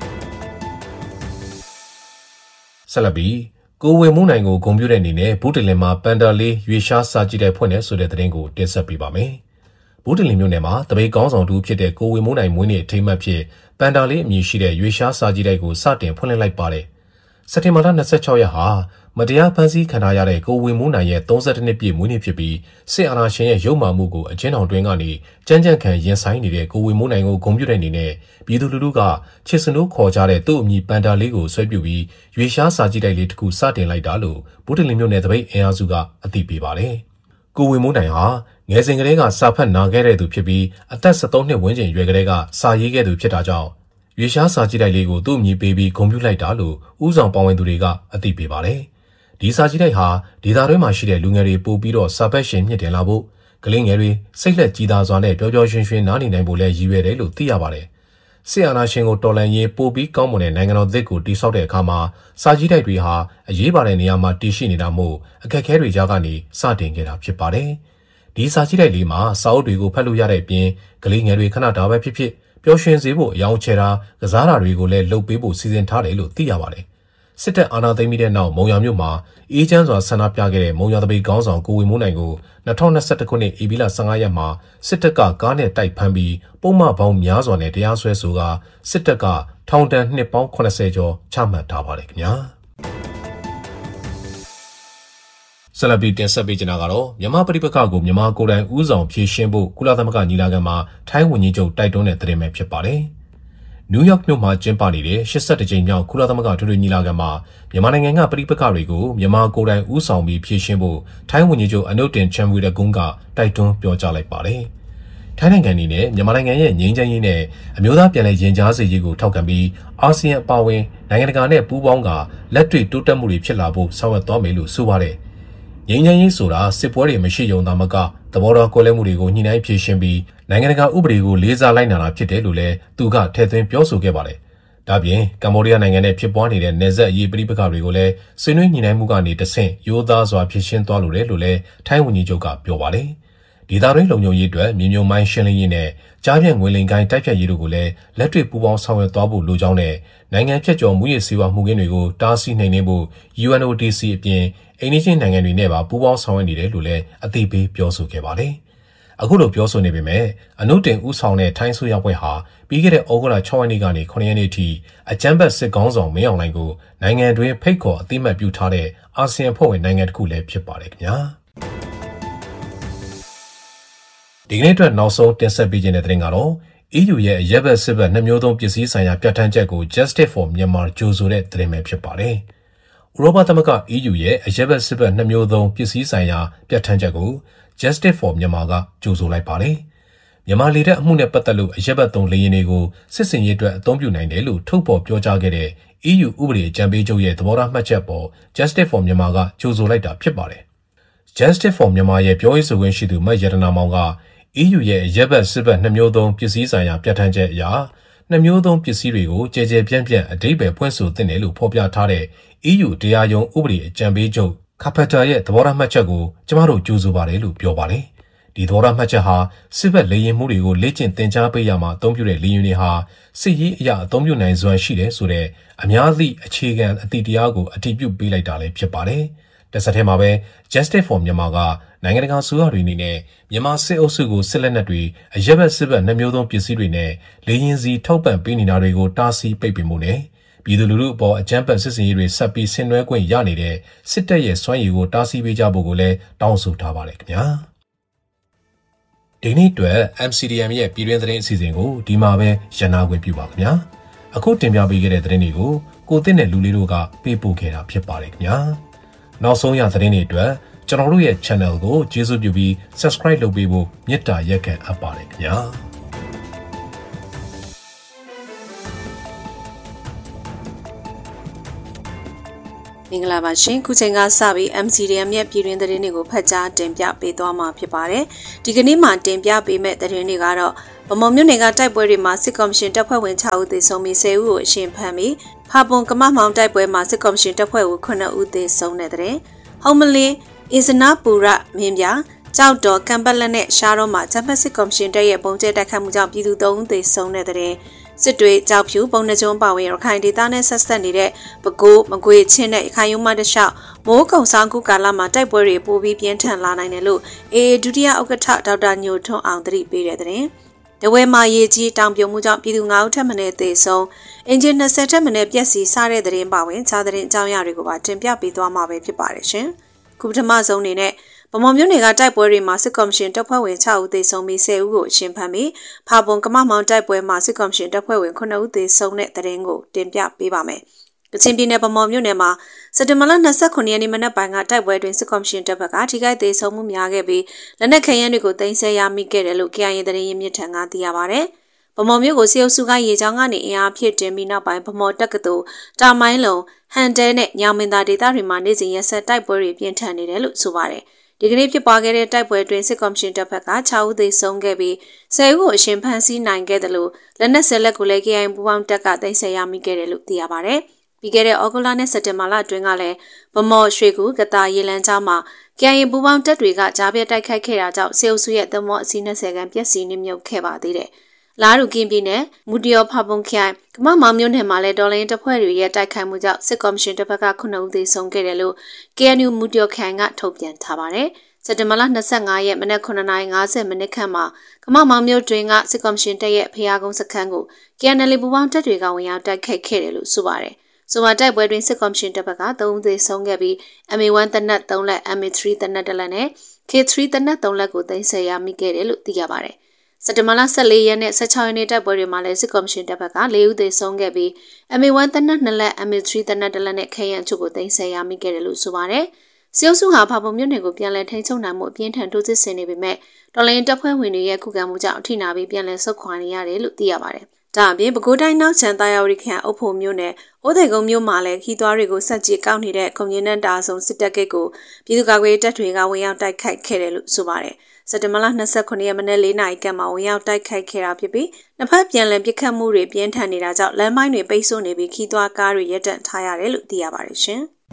ဆက်လက်ပြီးကိုဝေမိုးနိုင်ကိုဂုဏ်ပြုတဲ့အနေနဲ့ဘူးတလင်မှာပန်တာလေးရွေရှားစာကြည့်တဲ့ဖွင့်တဲ့ဆိုတဲ့သတင်းကိုတင်ဆက်ပေးပါမယ်ဘူးတလင်မြို့နယ်မှာတပိတ်ကောင်းဆောင်တူဖြစ်တဲ့ကိုဝေမိုးနိုင်မွေးနေ့အထိမ်းအမှတ်ဖြစ်ပန်တာလေးအမည်ရှိတဲ့ရွေရှားစာကြည့်တဲ့ကိုစတင်ဖွင့်လှစ်လိုက်ပါတယ်စက်တင်ဘာလ၂၆ရက်ဟာမတရားဖန်ဆီးခံထားရတဲ့ကိုဝေမိုးနိုင်ရဲ့၃၁နှစ်ပြည့်မွေးနေ့ဖြစ်ပြီးစစ်အာဏာရှင်ရဲ့ရုပ်မာမှုကိုအကျဉ်းထောင်တွင်းကနေကြမ်းကြမ်းခံရင်ဆိုင်နေတဲ့ကိုဝေမိုးနိုင်ကိုဂုဏ်ပြုတဲ့အနေနဲ့ပြည်သူလူထုကချစ်စနိုးခေါ်ကြတဲ့သူ့အမည်ပန်တာလေးကိုဆွဲပြုပြီးရွေရှားစာကြည့်တိုက်လေးတစ်ခုစတင်လိုက်တာလို့ဘူးတလင်မြို့နယ်တပိတ်အင်အားစုကအသိပေးပါတယ်။ကိုဝေမိုးနိုင်ဟာငယ်စဉ်ကတည်းကစာဖတ်နာခဲ့တဲ့သူဖြစ်ပြီးအသက်၁၃နှစ်ဝန်းကျင်ရွယ်ကလေးကစာရေးခဲ့သူဖြစ်တာကြောင့်ရွေရှားစာကြည့်တိုက်လေးကိုသူ့အမည်ပေးပြီးဂုဏ်ပြုလိုက်တာလို့ဥဆောင်ပါဝင်သူတွေကအသိပေးပါတယ်။ဒီစာကြည့်တိုက်ဟာဒေသတွင်းမှာရှိတဲ့လူငယ်တွေပို့ပြီးတော့စာပတ်ရှင်မြင့်တင်လာဖို့ကလေးငယ်တွေစိတ်လက်ကြည်သာစွာနဲ့ပျော်ပျော်ရွှင်ရွှင်နားနေနိုင်ဖို့လည်းရည်ရွယ်တယ်လို့သိရပါတယ်။စစ်အာဏာရှင်ကိုတော်လှန်ရေးပို့ပြီးကောင်းမွန်တဲ့နိုင်ငံတော်သစ်ကိုတည်ဆောက်တဲ့အခါမှာစာကြည့်တိုက်တွေဟာအရေးပါတဲ့နေရာမှာတည်ရှိနေတာမို့အခက်အခဲတွေကြားကနေစတင်ခဲ့တာဖြစ်ပါတယ်။ဒီစာကြည့်တိုက်လေးမှာစာအုပ်တွေကိုဖတ်လို့ရတဲ့အပြင်ကလေးငယ်တွေခဏတာပဲဖြစ်ဖြစ်ပျော်ရွှင်စေဖို့အယောင်ချဲတာကစားတာတွေကိုလည်းလုပ်ပေးဖို့စီစဉ်ထားတယ်လို့သိရပါတယ်။စစ်တပ်အာဏာသိမ်းပြီးတဲ့နောက်မုံရွာမြို့မှာအေးချမ်းစွာဆန္ဒပြခဲ့တဲ့မုံရွာတပိတ်ခေါင်းဆောင်ကိုဝေမိုးနိုင်ကို၂၀၂၁ခုနှစ်ဧပြီလ၁၅ရက်မှာစစ်တပ်ကကားနဲ့တိုက်ဖမ်းပြီးပုံမှန်ပေါင်းများစွာနဲ့တရားစွဲဆိုကစစ်တပ်ကထောင်ဒဏ်နှစ်ပေါင်း၇၀ကျော်ချမှတ်ထားပါတယ်ခင်ဗျာဆလဘီတင်ဆက်ပေးကြတာကတော့မြန်မာပြည်ပခါကိုမြန်မာကိုယ်တိုင်ဦးဆောင်ဖြည့်ရှင်းဖို့ကုလသမဂ္ဂညီလာခံမှာထိုင်းဝန်ကြီးချုပ်တိုက်တွန်းတဲ့သတင်းပဲဖြစ်ပါတယ်နယူးယောက်မြို့မှာကျင်းပနေတဲ့၈၁ကြိမ်မြောက်ကုလသမဂ္ဂထွေထွေညီလာခံမှာမြန်မာနိုင်ငံကပြည်ပခါတွေကိုမြန်မာကိုယ်တိုင်ဦးဆောင်ပြီးဖြည့်ရှင်းဖို့ထိုင်းဝန်ကြီးချုပ်အနုတင်ချန်ဝီရကုန်းကတိုက်တွန်းပြောကြားလိုက်ပါတယ်ထိုင်းနိုင်ငံအနေနဲ့မြန်မာနိုင်ငံရဲ့ငြိမ်းချမ်းရေးနဲ့အမျိုးသားပြည်လဲရင်ကြားစေရေးကိုထောက်ခံပြီးအာဆီယံအပါအဝင်နိုင်ငံတကာနဲ့ပူးပေါင်းကလက်တွေ့တိုးတက်မှုတွေဖြစ်လာဖို့ဆောင်ရွက်သွားမယ်လို့ဆိုပါတယ်ငြိမ်းချမ်းရေးဆိုတာစစ်ပွဲတွေမရှိုံသာမကသဘောထားကွဲလွဲမှုတွေကိုညှိနှိုင်းဖြေရှင်းပြီးနိုင်ငံတကာဥပဒေကိုလေးစားလိုက်နာတာဖြစ်တယ်လို့လည်းသူကထည့်သွင်းပြောဆိုခဲ့ပါတယ်။ဒါပြင်ကမ္ဘောဒီးယားနိုင်ငံနဲ့ဖြစ်ပွားနေတဲ့နယ်စပ်အရေးပြည်ပခါတွေကိုလည်းဆွေးနွေးညှိနှိုင်းမှုကနေတဆင့်ရိုးသားစွာဖြေရှင်းသွားလိုတယ်လို့လည်းထိုင်းဝန်ကြီးချုပ်ကပြောပါတယ်။ဒေသတွင်းလုံခြုံရေးအတွက်မြေမြုံမိုင်းရှင်းလင်းရေးနဲ့ကြားပြန့်ငွေလိမ်ကိုင်းတိုက်ဖြတ်ရေးတို့ကိုလည်းလက်တွေ့ပူးပေါင်းဆောင်ရွက်သွားဖို့လိုကြောင်းနဲ့နိုင်ငံဖြတ်ကျော်မှုရေးစေဝါမှုကင်းတွေကိုတားဆီးနိုင်နေဖို့ U N O D C အပြင်အိန္ဒိယနိုင်ငံတွေနဲ့ပါပူးပေါင်းဆောင်ရွက်နေတယ်လို့လည်းအသိပေးပြောဆိုခဲ့ပါတယ်။အခုလိုပြောဆိုနေပေမဲ့အနုတင်ဦးဆောင်တဲ့ထိုင်းဆိုရပွဲဟာပြီးခဲ့တဲ့ဩဂုတ်လ၆ရက်နေ့ကနေခုနှစ်ရက်နေ့ထိအကြမ်းဖက်စစ်ကောင်းဆောင်မင်းအောင်လှိုင်ကိုနိုင်ငံတွင်းဖိတ်ခေါ်အသိမှတ်ပြုထားတဲ့အာဆီယံဖွဲ့ဝင်နိုင်ငံတစ်ခုလည်းဖြစ်ပါတယ်ခင်ဗျာ။ဒီကနေ့အတွက်နောက်ဆုံးတင်ဆက်ပေးခြင်းတဲ့သတင်းကတော့ E U ရဲ့အရက်ဘက်စစ်ဘက်နှမျိုးသုံးပစ္စည်းဆိုင်ရာပြဋ္ဌာန်းချက်ကို Justice for Myanmar ကြိုဆိုတဲ့သတင်းပဲဖြစ်ပါတယ်။ဥရောပသမဂ္ဂ E U ရဲ့အရက်ဘက်စစ်ဘက်နှမျိုးသုံးပစ္စည်းဆိုင်ရာပြဋ္ဌာန်းချက်ကို Justice for Myanmar ကကြိုဆိုလိုက်ပါတယ်။မြန်မာလေတပ်အမှုနဲ့ပတ်သက်လို့အရက်ဘက်သုံးလေယာဉ်တွေကိုစစ်စင်ရေးအတွက်အသုံးပြုနိုင်တယ်လို့ထုတ်ဖော်ပြောကြားခဲ့တဲ့ E U ဥပဒေအကြံပေးချုပ်ရဲ့သဘောထားမှတ်ချက်ပေါ် Justice for Myanmar ကကြိုဆိုလိုက်တာဖြစ်ပါတယ်။ Justice for Myanmar ရဲ့ပြောရေးဆိုခွင့်ရှိသူမတ်ရတနာမောင်က E U ရဲ့ရက်ဘက်စစ်ဘက်နှမျိုးသုံးပစ္စည်းဆိုင်ရာပြဋ္ဌာန်းချက်အရနှမျိုးသုံးပစ္စည်းတွေကိုကြဲကြဲပြန့်ပြန့်အဓိပ္ပာယ်ဖွင့်ဆိုသင့်တယ်လို့ဖော်ပြထားတဲ့ E U တရားရုံးဥပဒေအကြံပေးချုပ်ကာပတာရဲ့သဘောထားမှတ်ချက်ကိုကျမတို့ကြိုဆိုပါတယ်လို့ပြောပါတယ်။ဒီသဘောထားမှတ်ချက်ဟာစစ်ဘက်လေယာဉ်မှုတွေကိုလေ့ကျင့်သင်ကြားပေးရမှာအသုံးပြုတဲ့လေယာဉ်တွေဟာစစ်ရေးအရာအသုံးပြုနိုင်စွမ်းရှိတယ်ဆိုတဲ့အများသည့်အခြေခံအသည့်တရားကိုအတည်ပြုပေးလိုက်တာလည်းဖြစ်ပါတယ်။တစ်ဆက်တည်းမှာပဲ Justice for Myanmar ကနိုင်ငံတကာဆိုရတွေအနေနဲ့မြန်မာစစ်အုပ်စုကိုစစ်လက်နက်တွေအရက်ဘက်စစ်ဘက်နှမျိုးသုံးပစ္စည်းတွေနဲ့လေယာဉ်စီထောက်ပံ့ပေးနေတာတွေကိုတားဆီးပိတ်ပင်မှုနဲ့ပြည်သူလူထုအပေါ်အကြမ်းဖက်စစ်စင်ရေးတွေဆက်ပြီးဆင်နွှဲခွင့်ရနေတဲ့စစ်တပ်ရဲ့စွမ်းရည်ကိုတားဆီးပေးကြဖို့ကိုလည်းတောင်းဆိုထားပါတယ်ခင်ဗျာဒီနေ့အတွက် M C D M ရဲ့ပြည်တွင်းသတင်းအစီအစဉ်ကိုဒီမှာပဲရန်နာခွင့်ပြုပါခင်ဗျာအခုတင်ပြပေးခဲ့တဲ့သတင်းတွေကိုကိုသစ်နဲ့လူလေးတို့ကပေးပို့ခဲ့တာဖြစ်ပါတယ်ခင်ဗျာနောက်ဆုံးရသတင်းတွေအတွက်ကျွန်တော်တို့ရဲ့ channel ကိုကျေးဇူးပြုပြီး subscribe လုပ်ပေးဖို့မေတ္တာရက်ခံအပ်ပါတယ်ခင်ဗျာမင်္ဂလာပါရှင်ခုချိန်ကစပြီး M C D M ရဲ့ပြည်တွင်းသတင်းတွေကိုဖတ်ကြားတင်ပြပေးသွားမှာဖြစ်ပါတယ်ဒီကနေ့မှာတင်ပြပေးမယ့်သတင်းတွေကတော့ဗမော်မြို့နယ်ကတိုက်ပွဲတွေမှာစစ်ကော်မရှင်တပ်ဖွဲ့ဝင်၆ဦးသေဆုံးပြီး၁၀ဦးကိုအရှင်ဖမ်းပြီးဖာပွန်ကမမောင်တိုက်ပွဲမှာစစ်ကော်မရှင်တပ်ဖွဲ့ဝင်ခုနှစ်ဦးသေဆုံးတဲ့တဲ့ဟောမလင်းအစ္စနာပူရမင်းပြကြောက်တော်ကံပက်လက်နဲ့ရှားတော့မှာဂျပန်စစ်ကော်မရှင်တပ်ရဲ့ပုံကျဲတိုက်ခတ်မှုကြောင့်ပြည်သူ၃ဦးသေဆုံးတဲ့တဲ့စစ်တွေကြောက်ဖြူပုံနှကျုံပါဝင်ရခိုင်ဒေသနဲ့ဆက်ဆက်နေတဲ့ပဲခူးမကွေးချင်းနဲ့ရခိုင်ရုံးမတလျှောက်မိုးကုံဆောင်ကူကာလမှာတိုက်ပွဲတွေပိုပြီးပြင်းထန်လာနိုင်တယ်လို့အေအေဒုတိယဥက္ကဋ္ဌဒေါက်တာညိုထွန်းအောင်သတိပေးတဲ့တဲ့တဝဲမှာရေကြီးတောင်ပြုံမှုကြောင့်ပြည်သူ၅ဦးထပ်မံသေဆုံးအင်ဂျင်၂၀ထပ်မံပျက်စီးစားတဲ့တဲ့ပါဝင်ခြားတဲ့အကြောင်းအရာတွေကိုပါတင်ပြပေးသွားမှာပဲဖြစ်ပါတယ်ရှင်ခုပထမဆုံးအနေနဲ့ဗမော်မြို့နယ်ကတိုက်ပွဲတွေမှာစစ်ကော်မရှင်တပ်ဖွဲ့ဝင်၆ဦးသေဆုံးပြီး၁၀ဦးကိုအရှင်ဖမ်းပြီးဖာပွန်ကမမောင်တိုက်ပွဲမှာစစ်ကော်မရှင်တပ်ဖွဲ့ဝင်ခုနှစ်ဦးသေဆုံးတဲ့တဲ့ရင်ကိုတင်ပြပေးပါမယ်။ကချင်ပြည်နယ်ဗမော်မြို့နယ်မှာစက်တင်ဘာလ၂၉ရက်နေ့မနက်ပိုင်းကတိုက်ပွဲတွင်စစ်ကော်မရှင်တပ်ဘက်ကထိခိုက်သေဆုံးမှုများခဲ့ပြီးလက်နက်ခဲယမ်းတွေကိုတင်ဆက်ရမိခဲ့တယ်လို့ K I A သတင်းရင်းမြစ်ထံကသိရပါဗျ။ဗမော်မြို့ကိုစစ်အုပ်စုကရေချောင်းကနေအင်အားဖြည့်တင်ပြီးနောက်ပိုင်းဗမော်တက္ကသိုလ်တာမိုင်းလုံဟန်တဲနဲ့ညောင်မင်းသားဒေသတွေမှာနေ့စဉ်ရက်ဆက်တိုက်ပွဲတွေပြင်းထန်နေတယ်လို့ဆိုပါတယ်။ဒီကနေ့ဖြစ်ပွားခဲ့တဲ့တိုက်ပွဲတွင်စစ်ကော်မရှင်တပ်ဖက်က၆ဦးသေဆုံးခဲ့ပြီး၁၀ဦးကိုအရှင်ဖမ်းဆီးနိုင်ခဲ့တယ်လို့လက်နက်ဆက်လက်ကိုလည်း K I A ပူးပေါင်းတပ်ကသိမ်းဆည်းရမိခဲ့တယ်လို့သိရပါဗျ။ပြီးခဲ့တဲ့ဩဂုတ်လနဲ့စက်တင်ဘာလအတွင်းကလည်းဗမော်ရွှေကူကတာရေလန်းကျောင်းမှာ K I A ပူးပေါင်းတပ်တွေကကြားပြတ်တိုက်ခိုက်ခဲ့တာကြောင့်စေအုပ်စုရဲ့သမောအစီး၂၀ခန့်ပျက်စီးနှိမ့်မြုပ်ခဲ့ပါသေးတယ်။လာရူကင်းပြည်နယ်မူတီယောဖာပွန်ခိုင်ကမမောင်မြို့နယ်မှာလည်းဒေါ်လင်းတပ်ဖွဲ့တွေရဲ့တိုက်ခိုက်မှုကြောင့်စစ်ကော်မရှင်တပ်ဖက်ကခုနှစ်ဦးသေဆုံးခဲ့တယ်လို့ K N U မူတီယောခိုင်ကထုတ်ပြန်ထားပါတယ်။စက်တင်ဘာလ၂၅ရက်မနက်9နာရီ၅၀မိနစ်ခန့်မှာကမမောင်မြို့တွင်ကစစ်ကော်မရှင်တပ်ရဲ့ဖျားကုန်းစခန်းကို K N L ပူးပေါင်းတပ်တွေကဝင်ရောက်တိုက်ခိုက်ခဲ့တယ်လို့ဆိုပါတယ်။ဆိုပါတိုက်ပွဲတွင်စစ်ကော်မရှင်တပ်ဘက်က၃ဦးသေဆုံးခဲ့ပြီး M A one တနက်၃လက် M A ၃တနက်တစ်လက်နဲ့ K ၃တနက်၃လက်ကိုသိမ်းဆည်းရမိခဲ့တယ်လို့သိရပါတယ်။စက်တင်ဘာလ၁၄ရက်နဲ့၁၆ရက်နေ့တိုက်ပွဲတွေမှာလည်းစစ်ကော်မရှင်တပ်ဘက်က၄ဦးသေဆုံးခဲ့ပြီး M A one တနက်၂လက် M A ၃တနက်တစ်လက်နဲ့ခဲယံချုပ်ကိုသိမ်းဆည်းရမိခဲ့တယ်လို့ဆိုပါတယ်။စေအုပ်စုဟာဖာပွန်မြို့နယ်ကိုပြန်လည်ထိန်းချုပ်နိုင်မှုအပြင်းထန်ထိုးစစ်ဆင်နေပေမဲ့တော်လိုင်းတပ်ဖွဲ့ဝင်တွေရဲ့ခုခံမှုကြောင့်အထိနာပြီးပြန်လည်ဆုတ်ခွာနေရတယ်လို့သိရပါတယ်။ဒါအပြင်ပဲခူးတိုင်းနောက်ချန်တာယာဝတီခရိုင်အုပ်ဖို့မြို့နယ်အိုးသိကုန်းမြို့မှာလည်းခီးသွွားတွေကိုဆက်ကြေကောက်နေတဲ့ခုံရင်းနဲ့တာဆုံစစ်တပ်ကိတ်ကိုပြည်သူ့ကာကွယ်တပ်တွေကဝင်ရောက်တိုက်ခိုက်ခဲ့တယ်လို့ဆိုပါတယ်။စက်တင်ဘာလ၂၉ရက်မနေ့၄နာရီခန့်မှာဝင်ရောက်တိုက်ခိုက်ခဲ့တာဖြစ်ပြီးနှစ်ဖက်ပြန်လည်ပစ်ခတ်မှုတွေပြင်းထန်နေတာကြောင့်လမ်းမိုင်းတွေပိတ်ဆို့နေပြီးခီးသွွားကားတွေရပ်တန့်ထားရတယ်လို့သိရပါတယ်ရှင်။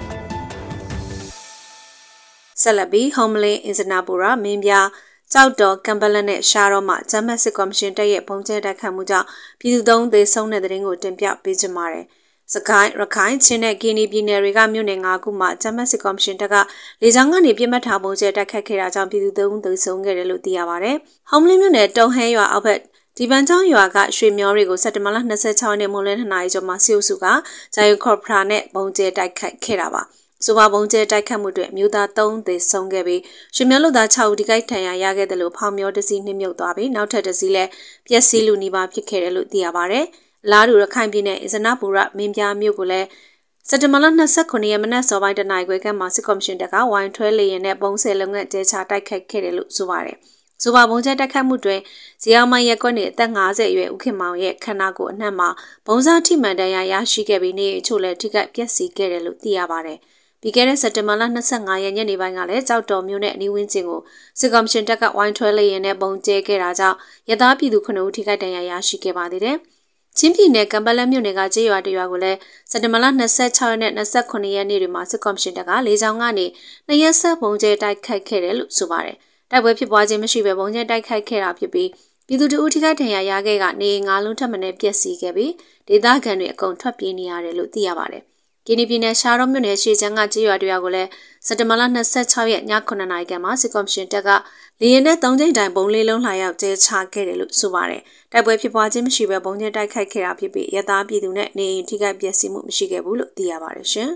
ဆက်လက်ပြီးဟောမလင်းအင်စနာပူရာမင်းပြကြောက်တော်ကံပလက်နဲ့ရှားတော့မှဂျမတ်စစ်ကော်မရှင်တပ်ရဲ့ပုံကျဲတိုက်ခတ်မှုကြောင့်ပြည်သူသုံးသေဆုံးတဲ့တဲ့ရင်ကိုတင်ပြပေးကြပါရယ်။စကိုင်းရခိုင်ချင်းနဲ့ကင်းနီပြည်နယ်တွေကမြို့နယ်၅ခုမှာဂျမတ်စစ်ကော်မရှင်တပ်ကလေကြောင်းကနေပြစ်မှတ်ထားပုံကျဲတိုက်ခတ်ခဲ့တာကြောင့်ပြည်သူသုံးသေဆုံးခဲ့တယ်လို့သိရပါရယ်။ဟောမလင်းမြို့နယ်တုံဟဲရွာအောက်ဘက်ဒီပန်ချောင်းရွာကရွှေမျောတွေကိုစက်တင်ဘာလ၂၆ရက်နေ့မိုးလင်းနှစ်နာရီကျော်မှာစီအုပ်စုကဂျာယူကော့ပရာနဲ့ပုံကျဲတိုက်ခတ်ခဲ့တာပါ။ဆိုပါပုံကျဲတိုက်ခတ်မှုတွေမြို့သား၃ဦးသေဆုံးခဲ့ပြီးရွှေမျောလူသား၆ဦးဒီကိထံရရခဲ့တယ်လို့ဖောင်မျောတစီနှိမ့်မြုပ်သွားပြီးနောက်ထပ်တစီလည်းပျက်စီးလူနီးပါးဖြစ်ခဲ့တယ်လို့သိရပါဗျ။လာဒူရခိုင်ပြည်နယ်အစနာပူရမင်းပြားမြို့ကိုလည်းစက်တင်ဘာလ၂၉ရက်မနက်စောပိုင်းတနာရီခွဲခန့်မှာစစ်ကော်မရှင်တပ်ကဝိုင်းထွဲလေရင်နဲ့ပုံစံလုံးနဲ့ကျဲချတိုက်ခိုက်ခဲ့တယ်လို့ဆိုပါတယ်။ဆိုပါပုံကျဲတိုက်ခိုက်မှုတွင်ဇီအောင်မရက်ကွက်နေအသက်၅၀အရွယ်ဦးခင်မောင်ရဲ့ခန္ဓာကိုယ်အနှံ့မှာဘုံစားထိမှန်တရားရရှိခဲ့ပြီးနေအချို့လည်းထိခိုက်ပျက်စီးခဲ့တယ်လို့သိရပါတယ်။ပြီးခဲ့တဲ့စက်တင်ဘာလ၂၅ရက်ညနေပိုင်းကလည်းကြောက်တော်မြို့နယ်အနီးဝန်းကျင်ကိုစစ်ကော်မရှင်တပ်ကဝိုင်းထွဲလေရင်နဲ့ပုံကျဲခဲ့တာကြောင့်ရသားပြည်သူခုနှစ်ဦးထိခိုက်ဒဏ်ရာရရှိခဲ့ပါသေးတယ်။ချင်းပြည်နယ်ကံပလက်မြို့နယ်ကကျေးရွာတရွာကိုလည်းစက်တင်ဘာလ၂၆ရက်နဲ့၂၉ရက်နေ့တွေမှာစစ်ကော်မရှင်တပ်ကလေကြောင်းကနေနှစ်ရက်ဆက်ပုံကျဲတိုက်ခိုက်ခဲ့တယ်လို့ဆိုပါတယ်။တိုက်ပွဲဖြစ်ပွားခြင်းမရှိဘဲပုံကျဲတိုက်ခိုက်ခဲ့တာဖြစ်ပြီးပြည်သူတို့ထိခိုက်ဒဏ်ရာရခဲ့ကနေငါးလုံးထပ်မံပျက်စီးခဲ့ပြီးဒေသခံတွေအကုန်ထွက်ပြေးနေရတယ်လို့သိရပါတယ်။ကင်းနီပြည်နယ်ရှားတော်မြို့နယ်ရှေ့ချမ်းကကျေးရွာတရွာကိုလည်းစက်တင်ဘာလ၂၆ရက်ည9နာရီခန့်မှာစစ်ကော်မရှင်တပ်ကလေယာဉ်နဲ့၃ကြိမ်တိုင်ပုံလေးလုံးလှာရောက်ကျဲချခဲ့တယ်လို့ဆိုပါတယ်။တိုက်ပွဲဖြစ်ပွားခြင်းမရှိဘဲပုံကျဲတိုက်ခိုက်ခဲ့တာဖြစ်ပြီးရသားပြည်သူနဲ့နေအိမ်ထိခိုက်ပျက်စီးမှုမရှိခဲ့ဘူးလို့သိရပါတယ်ရှင်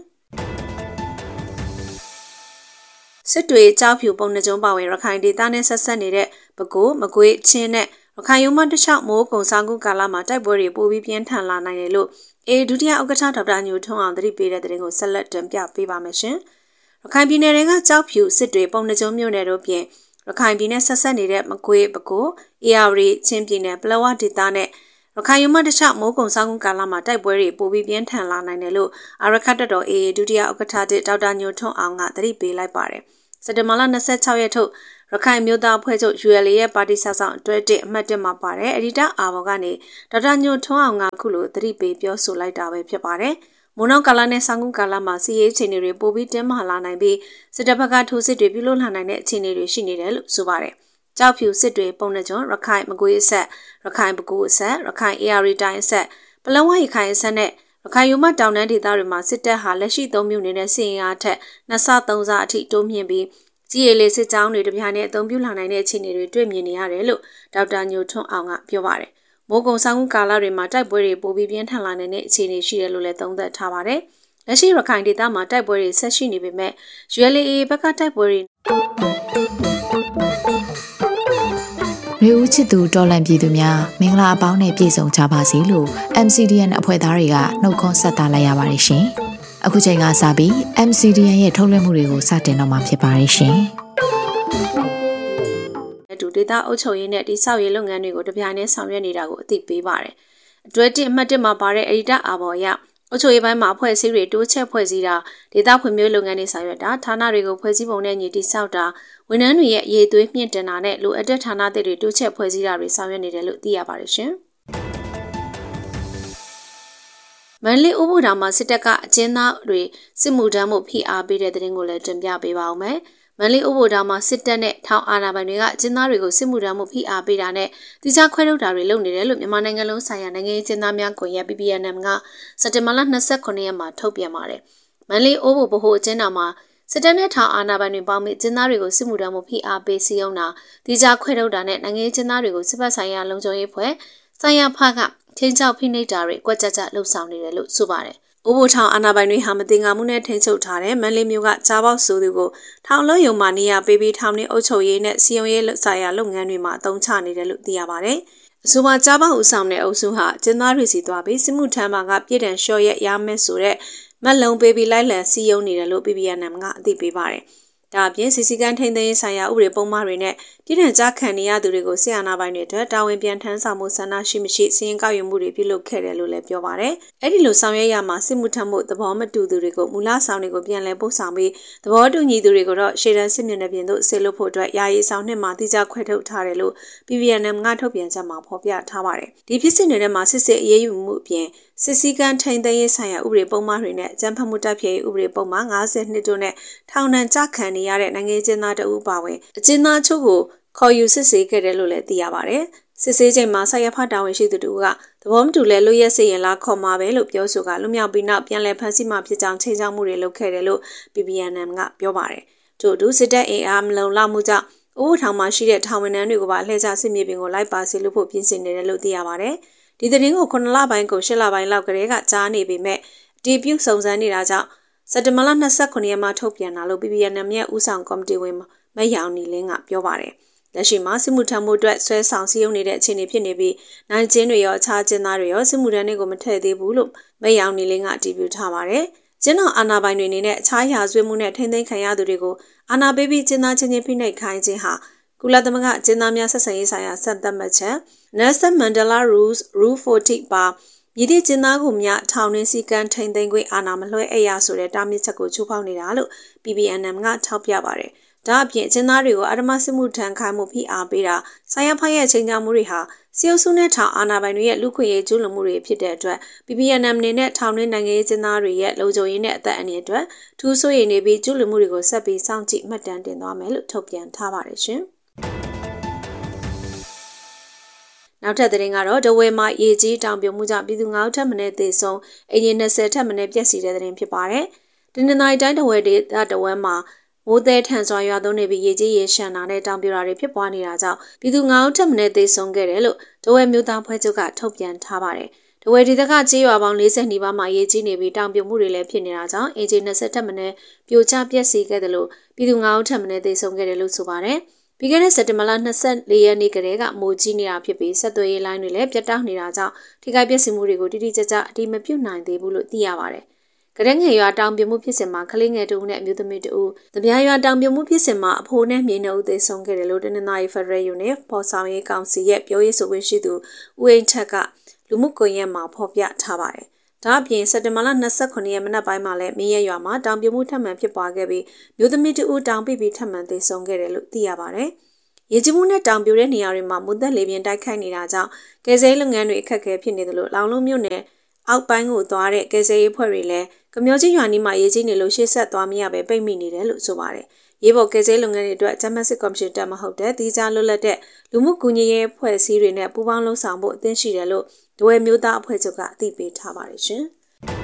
။စစ်တွေကြောက်ဖြူပုံနှကျုံပါဝင်ရခိုင်ဒေသနဲ့ဆက်ဆက်နေတဲ့ပဲခူးမကွေးချင်းနဲ့ရခိုင်ရုံးမတလျှောက်မိုးကုံဆောင်ကူကာလမှာတိုက်ပွဲတွေပိုပြီးပြင်းထန်လာနိုင်တယ်လို့အေဒုတိယဥက္ကဋ္ဌဒေါက်တာညိုထွန်းအောင်သတိပေးတဲ့တဲ့ရင်ကိုဆက်လက်တင်ပြပေးပါမယ်ရှင်။ရခိုင်ပြည်နယ်တွေကကြောက်ဖြူစစ်တွေပုံနှကျုံမြို့နယ်တို့ပြင်ရခိုင်ပြည်နယ်ဆက်ဆက်နေတဲ့မကွေးပဲခူးအေရဝတီချင်းပြည်နယ်ပလောဝဒေသနဲ့ရခိုင်ယူမတခြားမိုးကုံစောင်းကုန်းကာလမှာတိုက်ပွဲတွေပိုပြီးပြင်းထန်လာနိုင်တယ်လို့အာရခတ်တော် အေ အေ ဒုတိယဥက္ကဋ္ဌဒေါက်တာညိုထွန်းအောင်ကသတိပေးလိုက်ပါတယ်စက်တင်ဘာလ၂၆ရက်ထုတ်ရခိုင်မျိုးသားအဖွဲ့ချုပ် ယူ အယ် အေ ရဲ့ပါတီဆောက်ဆောင်တွဲတစ်အမှတ်တစ်မှာပါတယ်အဒီတာအာဘော်ကနေဒေါက်တာညိုထွန်းအောင်ကခုလိုသတိပေးပြောဆိုလိုက်တာပဲဖြစ်ပါတယ်မိုးနောက်ကာလနဲ့ဆောင်းကုန်းကာလမှာစီးရေးအခြေအနေတွေပိုပြီးတင်းမာလာနိုင်ပြီးစစ်တပ်ဘက်ကထိုးစစ်တွေပြုလုပ်လာနိုင်တဲ့အခြေအနေတွေရှိနေတယ်လို့ဆိုပါတယ်ကြောက်ဖြူစစ်တွေပုံနှကျွန်းရခိုင်မကွေးအဆက်ရခိုင်ပဲခူးအဆက်ရခိုင် အေ အာ ရီ တိုင်းအဆက်ပလောဝရခိုင်အဆက်နဲ့ရခိုင်ယူမတောင်တန်းဒေသတွေမှာစစ်တပ်ဟာလက်ရှိသုံးမျိုးနေတဲ့စစ်အင်အားထက်နှစ်ဆသုံးဆအထိတိုးမြင့်ပြီးကြီးရည်လေးစစ်ကြောင်းတွေတပြိုင်နက်အသုံးပြုလာနိုင်တဲ့အခြေအနေတွေတွေ့မြင်နေရတယ်လို့ဒေါက်တာညိုထွန်းအောင်ကပြောပါတယ်မိုးကုံဆောင်းကာလတွေမှာတိုက်ပွဲတွေပိုပြီးပြင်းထန်လာနေတဲ့အခြေအနေရှိတယ်လို့လည်းသုံးသပ်ထားပါတယ်လက်ရှိရခိုင်ဒေသမှာတိုက်ပွဲတွေဆက်ရှိနေပေမဲ့ ယူ အယ် အေ ဘက်ကတိုက်ပွဲတွေရေဦးချစ်သူတော်လန်ပြည်သူများမင်္ဂလာအပေါင်းနဲ့ပြည့်စုံကြပါစေလို့ အမ် စီ ဒီ အန် အဖွဲ့သားတွေကနှုတ်ခွန်းဆက်တာလိုက်ရပါတယ်ရှင်။အခုချိန်ကစပြီး အမ် စီ ဒီ အန် ရဲ့ထုတ်လွှင့်မှုတွေကိုစတင်တော့မှာဖြစ်ပါတယ်ရှင်။ဒုဒေတာအုပ်ချုပ်ရေးနဲ့တိဆောက်ရေးလုပ်ငန်းတွေကိုတပြိုင်တည်းဆောင်ရွက်နေတာကိုအသိပေးပါတယ်။အတွဲတစ်အမှတ်တစ်မှာပါတဲ့အဒီတာအာဘော်ရအုပ်ချုပ်ရေးပိုင်းမှာအဖွဲ့အစည်းတွေတိုးချက်ဖွဲ့စည်းတာဒေတာဖွံ့ဖြိုးလုပ်ငန်းတွေဆောင်ရွက်တာဌာနတွေကိုဖွဲ့စည်းပုံနဲ့ညီတိဆောက်တာဝန်ထမ်းတွေရဲ့အရေးသွေးမြင့်တင်တာနဲ့လိုအပ်တဲ့ဌာနတွေတိုးချက်ဖွဲ့စည်းတာတွေဆောင်ရွက်နေတယ်လို့သိရပါတယ်ရှင်။မန္တလေးဥပဒေတော်မှာစစ်တပ်ကအကျဉ်းသားတွေစစ်မှုထမ်းမှုဖိအားပေးတဲ့တဲ့တင်ကိုလည်းတင်ပြပေးပါအောင်မယ်။မန္တလေးဥပဒေတော်မှာစစ်တပ်နဲ့ထောင်အာဏာပိုင်တွေကအကျဉ်းသားတွေကိုစစ်မှုထမ်းမှုဖိအားပေးတာနဲ့တိကျခွဲထုတ်တာတွေလုပ်နေတယ်လို့မြန်မာနိုင်ငံလုံးဆိုင်ရာနိုင်ငံရေးအကျဉ်းသားများကွန်ရက် ပီ ပီ အန် အမ် ကစက်တင်ဘာလ၂၉ရက်မှာထုတ်ပြန်ပါတယ်။မန္တလေးအိုးဘိုဗဟိုအကျဉ်းတော်မှာစစ်တပ်နဲ့ထောင်အာဏာပိုင်တွေပေါင်းပြီးကျင်းသားတွေကိုစစ်မှုထမ်းမှုဖိအားပေးစီအောင်တာတိကျခွဲထုတ်တာနဲ့နိုင်ငံရေးကျင်းသားတွေကိုစစ်ဘက်ဆိုင်ရာလုံခြုံရေးဖွဲ့ဆိုင်ရာဖကချင်းချောက်ဖိနှိပ်တာတွေကွက်ကြကြလှုပ်ဆောင်နေတယ်လို့ဆိုပါတယ်။အိုးဘိုထောင်အာဏာပိုင်တွေဟာမတင်ငါမှုနဲ့ထိန်းချုပ်ထားတဲ့မန္တလေးမြို့ကကြားပေါက်ဆိုသူကိုထောင်လုံးယုံမှနေရပေးပြီးထောင်နေအုပ်ချုပ်ရေးနဲ့စီယုံရေးဆိုင်ရာလုပ်ငန်းတွေမှာအသုံးချနေတယ်လို့သိရပါတယ်။အဆိုပါကြားပေါက်ဦးဆောင်တဲ့အုပ်စုဟာကျင်းသားတွေစီသွားပြီးစစ်မှုထမ်းမှာကပြည်တံလျှော့ရက်ရမယ်ဆိုတဲ့မက်လုံးပေးပြီးလိုက်လံစီယုံနေတယ်လို့ ပီ ပီ အန် အမ် ကအသိပေးပါတယ်။ဒါအပြင်စီစီကန်းထိန်းသိမ်းရေးဆိုင်ရာဥပဒေပုံမှန်တွေနဲ့ပြည်ထံကြားခံနေရသူတွေကိုဆီယနာပိုင်းတွေအတွက်တာဝန်ပြန်ထမ်းဆောင်မှုဆန္ဒရှိမရှိစီရင်ကောက်ယူမှုတွေပြုလုပ်ခဲ့တယ်လို့လည်းပြောပါတယ်။အဲ့ဒီလိုဆောင်ရွက်ရမှာစစ်မှုထမ်းမှုသဘောမတူသူတွေကိုမူလဆောင်တွေကိုပြန်လည်ပို့ဆောင်ပြီးသဘောတူညီသူတွေကိုတော့ရှေ့တန်းစစ်မျက်နှာပြင်သို့ဆေလွတ်ဖို့အတွက်ယာယီဆောင်နှစ်မှာတိကျခွဲထုတ်ထားတယ်လို့ ပီ ပီ အန် အမ် ကထုတ်ပြန်ချက်မှာဖော်ပြထားပါတယ်။ဒီဖြစ်စဉ်တွေထဲမှာစစ်စစ်အရေးယူမှုအပြင်စစ်စည်းကမ်းထိန်းသိမ်းရေးဆိုင်ရာဥပဒေပုံမှန်တွေနဲ့ကြမ်းဖက်မှုတပ်ဖြတ်ရေးဥပဒေပုံမှန်၅၀နှစ်တို့နဲ့ထောင်ဒဏ်ကြခံနေရတဲ့နိုင်ငံကျင်းသားတအုပ်ပါဝင်အကျဉ်းသားချုပ်ကိုခေါ်ယူစစ်ဆေးခဲ့တယ်လို့လည်းသိရပါတယ်။စစ်ဆေးချိန်မှာဆရာဖတာဝန်ရှိသူတို့ကသဘောမတူလဲလွတ်ရက်စေရင်လားခေါ်မှာပဲလို့ပြောဆိုကလွတ်မြောက်ပြီးနောက်ပြန်လည်ဖမ်းဆီးမှဖြစ်ကြောင်းချိန်ချောက်မှုတွေလုပ်ခဲ့တယ်လို့ ပီ ပီ အန် အမ် ကပြောပါတယ်။ထို့အတူစစ်တပ်အင်အားမလုံလောက်မှုကြောင့်အိုးထောင်မှာရှိတဲ့ထောင်ဝန်ထမ်းတွေကိုပါလှည့်ကျစစ်မြေပြင်ကိုလိုက်ပါစေလို့ဖို့ပြင်ဆင်နေတယ်လို့သိရပါတယ်။ဒီသတင်းကိုခုနှစ်လပိုင်းကိုရှစ်လပိုင်းလောက်ကတည်းကကြားနေပေမဲ့အတီးပြုစုံစမ်းနေတာကြောင့်စက်တင်ဘာလ၂၉ရက်မှာထုတ်ပြန်လာလို့ ပီ ပီ အန် အမ် ရဲ့ဦးဆောင်ကော်မတီဝင်မယောင်နီလင်းကပြောပါတယ်။လက်ရှိမှာစစ်မှုထမ်းမှုအတွက်ဆွဲဆောင်စည်းရုံးနေတဲ့အခြေအနေဖြစ်နေပြီးနိုင်ကျင်းတွေရောအခြားကျင်းသားတွေရောစစ်မှုထမ်းတွေကိုမထည့်သေးဘူးလို့မယောင်နီလင်းကအတည်ပြုထားပါတယ်။ကျင်းတော်အာဏာပိုင်တွေအနေနဲ့အခြားရာဇဝတ်မှုနဲ့ထိန်းသိမ်းခံရသူတွေကိုအာဏာပေးပြီးကျင်းသားချင်းချင်းဖိနှိပ်ခိုင်းခြင်းဟာကုလသမဂ္ဂကျင်းသားများဆက်ဆံရေးဆိုင်ရာစံသတ်မှတ်ချက် Nelson Mandela Rules Rule forty ပါမြည်သည့်ကျင်းသားကိုမြထောင်တွင်းစည်းကမ်းထိန်းသိမ်းခွင့်အာဏာမလွှဲအပ်ရဆိုတဲ့တားမြစ်ချက်ကိုချိုးဖောက်နေတာလို့ ပီ ပီ အန် အမ် ကထောက်ပြပါတယ်။ဒါအပြင်ကျင်းသားတွေကိုအဓမ္မစစ်မှုထမ်းခိုင်းမှုဖိအားပေးတာဆိုင်ရဖက်ရဲ့ချိန်ချမှုတွေဟာစီအုပ်စုနဲ့ထောင်အာဏာပိုင်တွေရဲ့လူခွင့်ရေးကျူးလွန်မှုတွေဖြစ်တဲ့အတွက် ပီ ပီ အန် အမ် အနေနဲ့ထောင်တွင်းနိုင်ငံရေးကျင်းသားတွေရဲ့လုံခြုံရေးနဲ့အသက်အန္တရာယ်အတွက်ထူးဆိုးရည်နေပြီးကျူးလွန်မှုတွေကိုဆက်ပြီးစောင့်ကြည့်မှတ်တမ်းတင်သွားမယ်လို့ထုတ်ပြန်ထားပါတယ်ရှင်။နောက်ထပ်သတင်းကတော့ဒဝဲမှာရေကြီးတောင်ပြုံမှုကြောင့်ပြည်သူငါးဦးထပ်မံသေဆုံးအင်ဂျင်၂၀ထပ်မံပျက်စီးတဲ့သတင်းဖြစ်ပါတယ်။ဒီနေ့တိုင်းတိုင်းဒဝဲဒေသဒဝဲမှာမိုးသည်ထန်စွာရွာသွန်းနေပြီးရေကြီးရေရှမ်းတာနဲ့တောင်ပြိုတာတွေဖြစ်ပွားနေတာကြောင့်ပြည်သူငါးဦးထပ်မံသေဆုံးခဲ့တယ်လို့ဒဝဲမြို့သားဖွဲ့ချုပ်ကထုတ်ပြန်ထားပါတယ်။ဒဝဲဒေသကကြေးရွာပေါင်း၄၀နီးပါးမှာရေကြီးနေပြီးတောင်ပြိုမှုတွေလည်းဖြစ်နေတာကြောင့်အင်ဂျင်၂၀ထပ်မံပြိုကျပျက်စီးခဲ့တယ်လို့ပြည်သူငါးဦးထပ်မံသေဆုံးခဲ့တယ်လို့ဆိုပါတယ်။ပြီးခဲ့တဲ့စက်တင်ဘာလ၂၄ရက်နေ့ကတည်းကမိုးကြီးနေတာဖြစ်ပြီးဆက်သွယ်ရေးလိုင်းတွေလည်းပြတ်တောက်နေတာကြောင့်ထိခိုက်ပျက်စီးမှုတွေကိုတိတိကျကျအတိမပြုတ်နိုင်သေးဘူးလို့သိရပါတယ်။ကရက်ငယ်ရွာတောင်ပြိုမှုဖြစ်စဉ်မှာကလေးငယ်တူနဲ့အမျိုးသမီးတူ၊တပြားရွာတောင်ပြိုမှုဖြစ်စဉ်မှာအဖိုးနဲ့မြေနှုတ်သေးဆုံးခဲ့တယ်လို့တနင်္သာရီဖက်ဒရယ်ယူနစ်ပေါ်ဆောင်ရေးကောင်စီရဲ့ပြောရေးဆိုခွင့်ရှိသူဦးအိမ်ထက်ကလူမှုကွန်ရက်မှာဖော်ပြထားပါတယ်။ဒါအပြင်စက်တင်ဘာလ၂၉ရက်မနက်ပိုင်းမှာလည်းမင်းရဲရွာမှာတောင်ပြမှုထပ်မံဖြစ်ပွားခဲ့ပြီးမြို့သမီးတဦးတောင်ပိပြီးထပ်မံသေဆုံးခဲ့တယ်လို့သိရပါတယ်။ရေကြီးမှုနဲ့တောင်ပြိုတဲ့နေရာတွေမှာမူသက်လေပြင်းတိုက်ခိုက်နေတာကြောင့်ကယ်ဆယ်ရေးလုပ်ငန်းတွေအခက်အခဲဖြစ်နေတယ်လို့လောင်လုံးမြို့နယ်အောက်ပိုင်းကိုသွားတဲ့ကယ်ဆယ်ရေးဖွဲ့တွေလည်းကမျောကြီးရွာနီးမှာရေကြီးနေလို့ရှေ့ဆက်သွားမရပဲပိတ်မိနေတယ်လို့ဆိုပါတယ်။ရေပေါ်ကယ်ဆယ်လုပ်ငန်းတွေအတွက်ဂျမတ်စစ်ကော်မရှင်တက်မဟုတ်တဲ့တီးခြားလွတ်လပ်တဲ့လူမှုကူညီရေးဖွဲ့စည်းတွေနဲ့ပူးပေါင်းလှုပ်ဆောင်ဖို့အသင့်ရှိတယ်လို့ဒဝဲမျိုးသားအဖွဲ့ချုပ်ကအသိပေးထားပါတယ်ရှင်။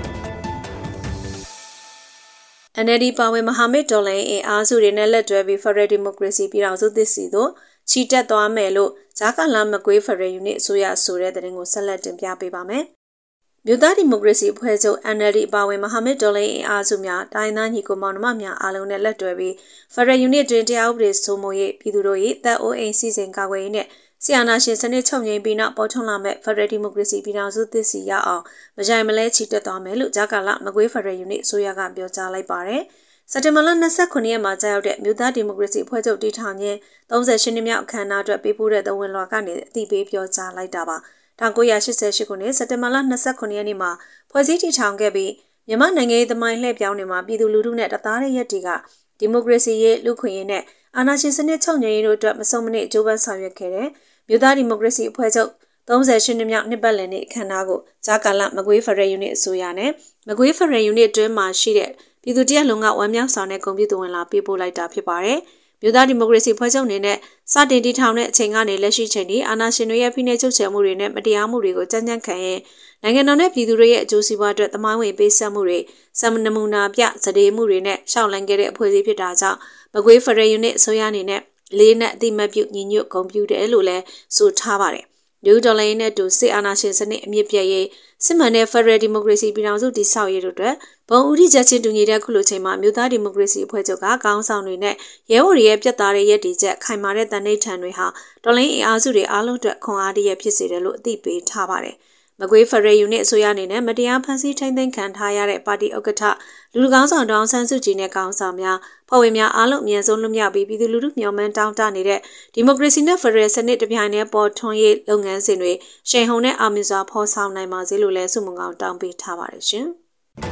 N L D ပါဝင်မဟာမိတ်တော်လှန်ရေးအင်အားစုတွေနဲ့လက်တွဲပြီး Federal Democracy ပြည်ထောင်စုသစ်စီတို့ချီတက်သွားမယ်လို့ဂျာကာလာမကွေး Federal Unit အစိုးရဆိုတဲ့သတင်းကိုဆက်လက်တင်ပြပေးပါမယ်။မြို့သားဒီမိုကရေစီအဖွဲ့ချုပ် N L D ပါဝင်မဟာမိတ်တော်လှန်ရေးအင်အားစုများတိုင်းသားညီကိုမောင်နှမများအားလုံးနဲ့လက်တွဲပြီး Federal Unit တွင်တရားဥပဒေစိုးမိုးရေးပြည်သူတို့၏တပ်အိုးအိမ်စီစဉ်ကာကွယ်ရေးနဲ့ဆီယနာရှင်စနစ်ချုပ်ငြိမ်းပြီးနောက်ပေါ်ထွန်းလာမဲ့ Federal Democracy ပြည်ထောင်စုသစ်စီရအောင်မကြိုင်မလဲချီတက်သွားမယ်လို့ဂျာကာလာမကွေး Federal Unit အစိုးရကပြောကြားလိုက်ပါတယ်။စက်တင်ဘာလ၂၉ရက်မှာကြာရောက်တဲ့မြို့သားဒီမိုကရေစီအဖွဲ့ချုပ်တည်ထောင်ခြင်း၃၈နှစ်မြောက်အခမ်းအနားအတွက်ပေးပို့တဲ့သဝင်လွှာကနေအသိပေးပြောကြားလိုက်တာပါ။၁၉၈၈ခုနှစ်စက်တင်ဘာလ၂၉ရက်နေ့မှာဖွဲ့စည်းတည်ထောင်ခဲ့ပြီးမြန်မာနိုင်ငံရေးသမိုင်းလှည့်ပြောင်းနေမှာပြည်သူလူထုနဲ့တသားတဲ့ရက်တီကဒီမိုကရေစီရေးလူခွင့်ရေးနဲ့အာဏာရှင်စနစ်ချုပ်ငြိမ်းရေးတို့အတွက်မဆုံးမနစ်အကျိုးပန်းဆောင်ရွက်ခဲ့တဲ့မြို့သားဒီမိုကရေစီအဖွဲ့ချုပ်၃၈နှစ်မြောက်နှစ်ပတ်လည်နေ့အခမ်းအနားကိုဂျာကာလာမကွေး Federal Unit အစိုးရနဲ့မကွေး Federal Unit တွင်မှရှိတဲ့ပြည်သူတရက်လုံးကဝမ်းမြောက်စွာနဲ့ဂုဏ်ပြုသဝင်လာပေးပို့လိုက်တာဖြစ်ပါတယ်။မြို့သားဒီမိုကရေစီဖွဲ့ချုပ်အနေနဲ့စတင်တည်ထောင်တဲ့အချိန်ကနေလက်ရှိချိန်ထိအာဏာရှင်တွေရဲ့ဖိနှိပ်ချုပ်ချယ်မှုတွေနဲ့မတရားမှုတွေကိုကြမ်းကြမ်းခံရင်နိုင်ငံတော်နဲ့ပြည်သူတွေရဲ့အကျိုးစီးပွားအတွက်သမိုင်းဝင်ပေးဆက်မှုတွေစံနမူနာပြစတေးမှုတွေနဲ့ရှောက်လန်းခဲ့တဲ့အဖွဲ့အစည်းဖြစ်တာကြောင့်မကွေး Federal Unit အစိုးရအနေနဲ့လေးနဲ့အတိမတ်ပြုညီညွတ်ဂုဏ်ပြုတယ်လို့လည်းဆိုထားပါတယ်။လူဒေါ်လာရင်းနဲ့တူစစ်အာဏာရှင်စနစ်အမြင့်ပြည့်ရေးစစ်မှန်တဲ့ Federal Democracy ပြည်ထောင်စုတည်ဆောက်ရေးတို့အတွက်ဘုံဦးထိချက်ချင်းတူညီတဲ့ခုလိုချိန်မှာမြို့သားဒီမိုကရေစီအဖွဲ့ချုပ်ကခေါင်းဆောင်တွေနဲ့ရဲဘော်တွေရဲ့ပြတ်သားတဲ့ရည်တည်ချက်ခိုင်မာတဲ့တန်ဋိဌာန်တွေဟာတော်လှန်ရေးအားစုတွေအားလုံးအတွက်ခွန်အားတရဖြစ်စေတယ်လို့အသိပေးထားပါတယ်။မကွေး Federal Unit အစိုးရအနေနဲ့မတရားဖန်ဆီးထိန်းသိမ်းခံထားရတဲ့ပါတီဥက္ကဋ္ဌလူလူကောင်းဆောင်တောင်ဆန်းစုကြည်နဲ့ကောင်းဆောင်များဖွဲ့ဝင်များအားလုံးအမြဲဆုံးလွတ်မြောက်ပြီးပြည်သူလူထုမျှော်မှန်းတောင်းတနေတဲ့ဒီမိုကရေစီနဲ့ Federal စနစ်တပြိုင်တည်းပေါ်ထွန်းရေးလုပ်ငန်းစဉ်တွေရှိန်ဟုန်နဲ့အောင်မြင်စွာဖော်ဆောင်နိုင်ပါစေလို့လည်းဆုမွန်ကောင်းတောင်းပေးထားပါတယ်ရှင်။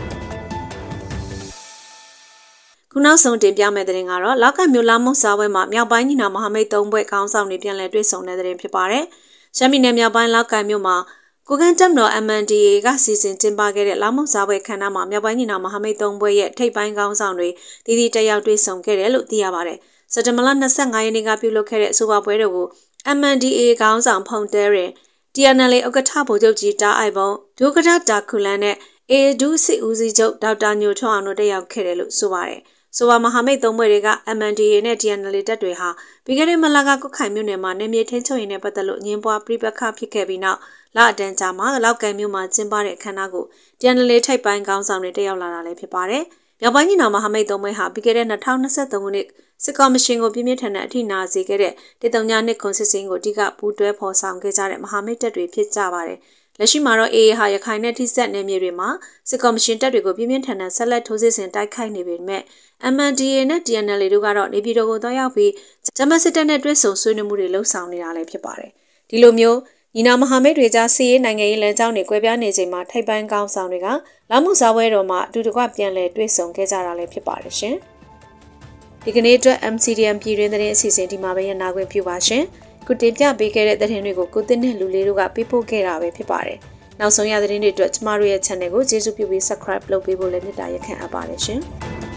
ခုနောက်ဆုံးတင်ပြမယ့်သတင်းကတော့လောက်ကမြို့လာမုတ်စားပွဲမှာမြောက်ပိုင်းညီနောင်မဟာမိတ်သုံးဘွဲ့ခေါင်းဆောင်တွေပြန်လည်တွေ့ဆုံတဲ့သတင်းဖြစ်ပါတယ်။ရှမ်းပြည်နယ်မြောက်ပိုင်းလောက်ကမြို့မှာကိုကန်တက်မတော် M N D A ကစီစဉ်ကျင်းပခဲ့တဲ့လာမုတ်စားပွဲခမ်းနားမှာမြောက်ပိုင်းညီနောင်မဟာမိတ်သုံးဘွဲ့ရဲ့ထိပ်ပိုင်းခေါင်းဆောင်တွေတည်တည်တက်ရောက်တွေ့ဆုံခဲ့တယ်လို့သိရပါတယ်။စက်တင်ဘာလ၂၅ရက်နေ့ကပြုလုပ်ခဲ့တဲ့အဆိုပါပွဲတော်ကို M N D A ခေါင်းဆောင်ဖုန်တဲရင် T N L A ဥက္ကဋ္ဌဗိုလ်ချုပ်ကြီးတာအိုက်ဘုံဒုက္ကဋ္ဌတာခုလန်နဲ့ A ဒုစစ်ဦးစီးချုပ်ဒေါက်တာညိုထွန်းအောင်တို့တက်ရောက်ခဲ့တယ်လို့ဆိုပါတယ်။ဆိုပါမဟာမိတ်သုံးဘွဲ့တွေက M N D A နဲ့ T N L A တပ်တွေဟာပြီးခဲ့တဲ့မလကကုတ်ခိုင်မြို့နယ်မှာနေမြေထင်းချုပ်ရင်နဲ့ပတ်သက်လို့ညင်ပွားပြိပခဖြစ်ခဲ့ပြီးနောက်လအတန်းကြာမှာလောက်ကန်မြို့မှာကျင်းပတဲ့အခမ်းအနားကို T N L A ထိပ်ပိုင်းခေါင်းဆောင်တွေတက်ရောက်လာတာလည်းဖြစ်ပါတယ်။မြောက်ပိုင်းညီနောင်မဟာမိတ်သုံးဘွဲ့ဟာပြီးခဲ့တဲ့၂၀၂၃ခုနှစ်စစ်ကော်မရှင်ကိုပြင်းပြထန်တဲ့အထိနာစေခဲ့တဲ့တေတုံညာနှစ်ခွန်စစ်စင်းကိုအဓိကပူးတွဲဖော်ဆောင်ခဲ့ကြတဲ့မဟာမိတ်တပ်တွေဖြစ်ကြပါတယ်။လက်ရှိမှာတော့ A A ဟာရခိုင်နဲ့ထိစပ်နယ်မြေတွေမှာစစ်ကော်မရှင်တပ်တွေကိုပြင်းပြထန်တဲ့ဆက်လက်ထိုးစစ်ဆင်တိုက်ခိုက်နေပေမဲ့ M N D A နဲ့ T N L A တို့ကတော့နေပြည်တော်ကိုတွားရောက်ပြီးဂျမတ်စစ်တပ်နဲ့တွဲဆုံဆွေးနွေးမှုတွေလှုပ်ဆောင်နေတာလည်းဖြစ်ပါတယ်။ဒီလိုမျိုးညီနောင်မဟာမိတ်တွေကြားစီးရေးနိုင်ငံရေးလမ်းကြောင်းတွေကွဲပြားနေချိန်မှာထိပ်ပိုင်းကောင်းဆောင်တွေကလာမှုစားပွဲတော်မှာအတူတကွပြန်လည်တွေ့ဆုံခဲ့ကြတာလည်းဖြစ်ပါတယ်ရှင်။ဒီကနေ့အတွက် M C D M ပြည်တွင်းသတင်းအစီအစဉ်ဒီမှာပဲရနာခွင့်ပြုပါရှင်။ခုတင်ပြပေးခဲ့တဲ့သတင်းတွေကိုကိုတင်နဲ့လူလေးတို့ကပေးပို့ခဲ့တာပဲဖြစ်ပါတယ်။နောက်ဆုံးရသတင်းတွေအတွက်ကျမတို့ရဲ့ channel ကိုကျေးဇူးပြုပြီး subscribe လုပ်ပေးဖို့လည်းမေတ္တာရပ်ခံအပ်ပါတယ်ရှင်။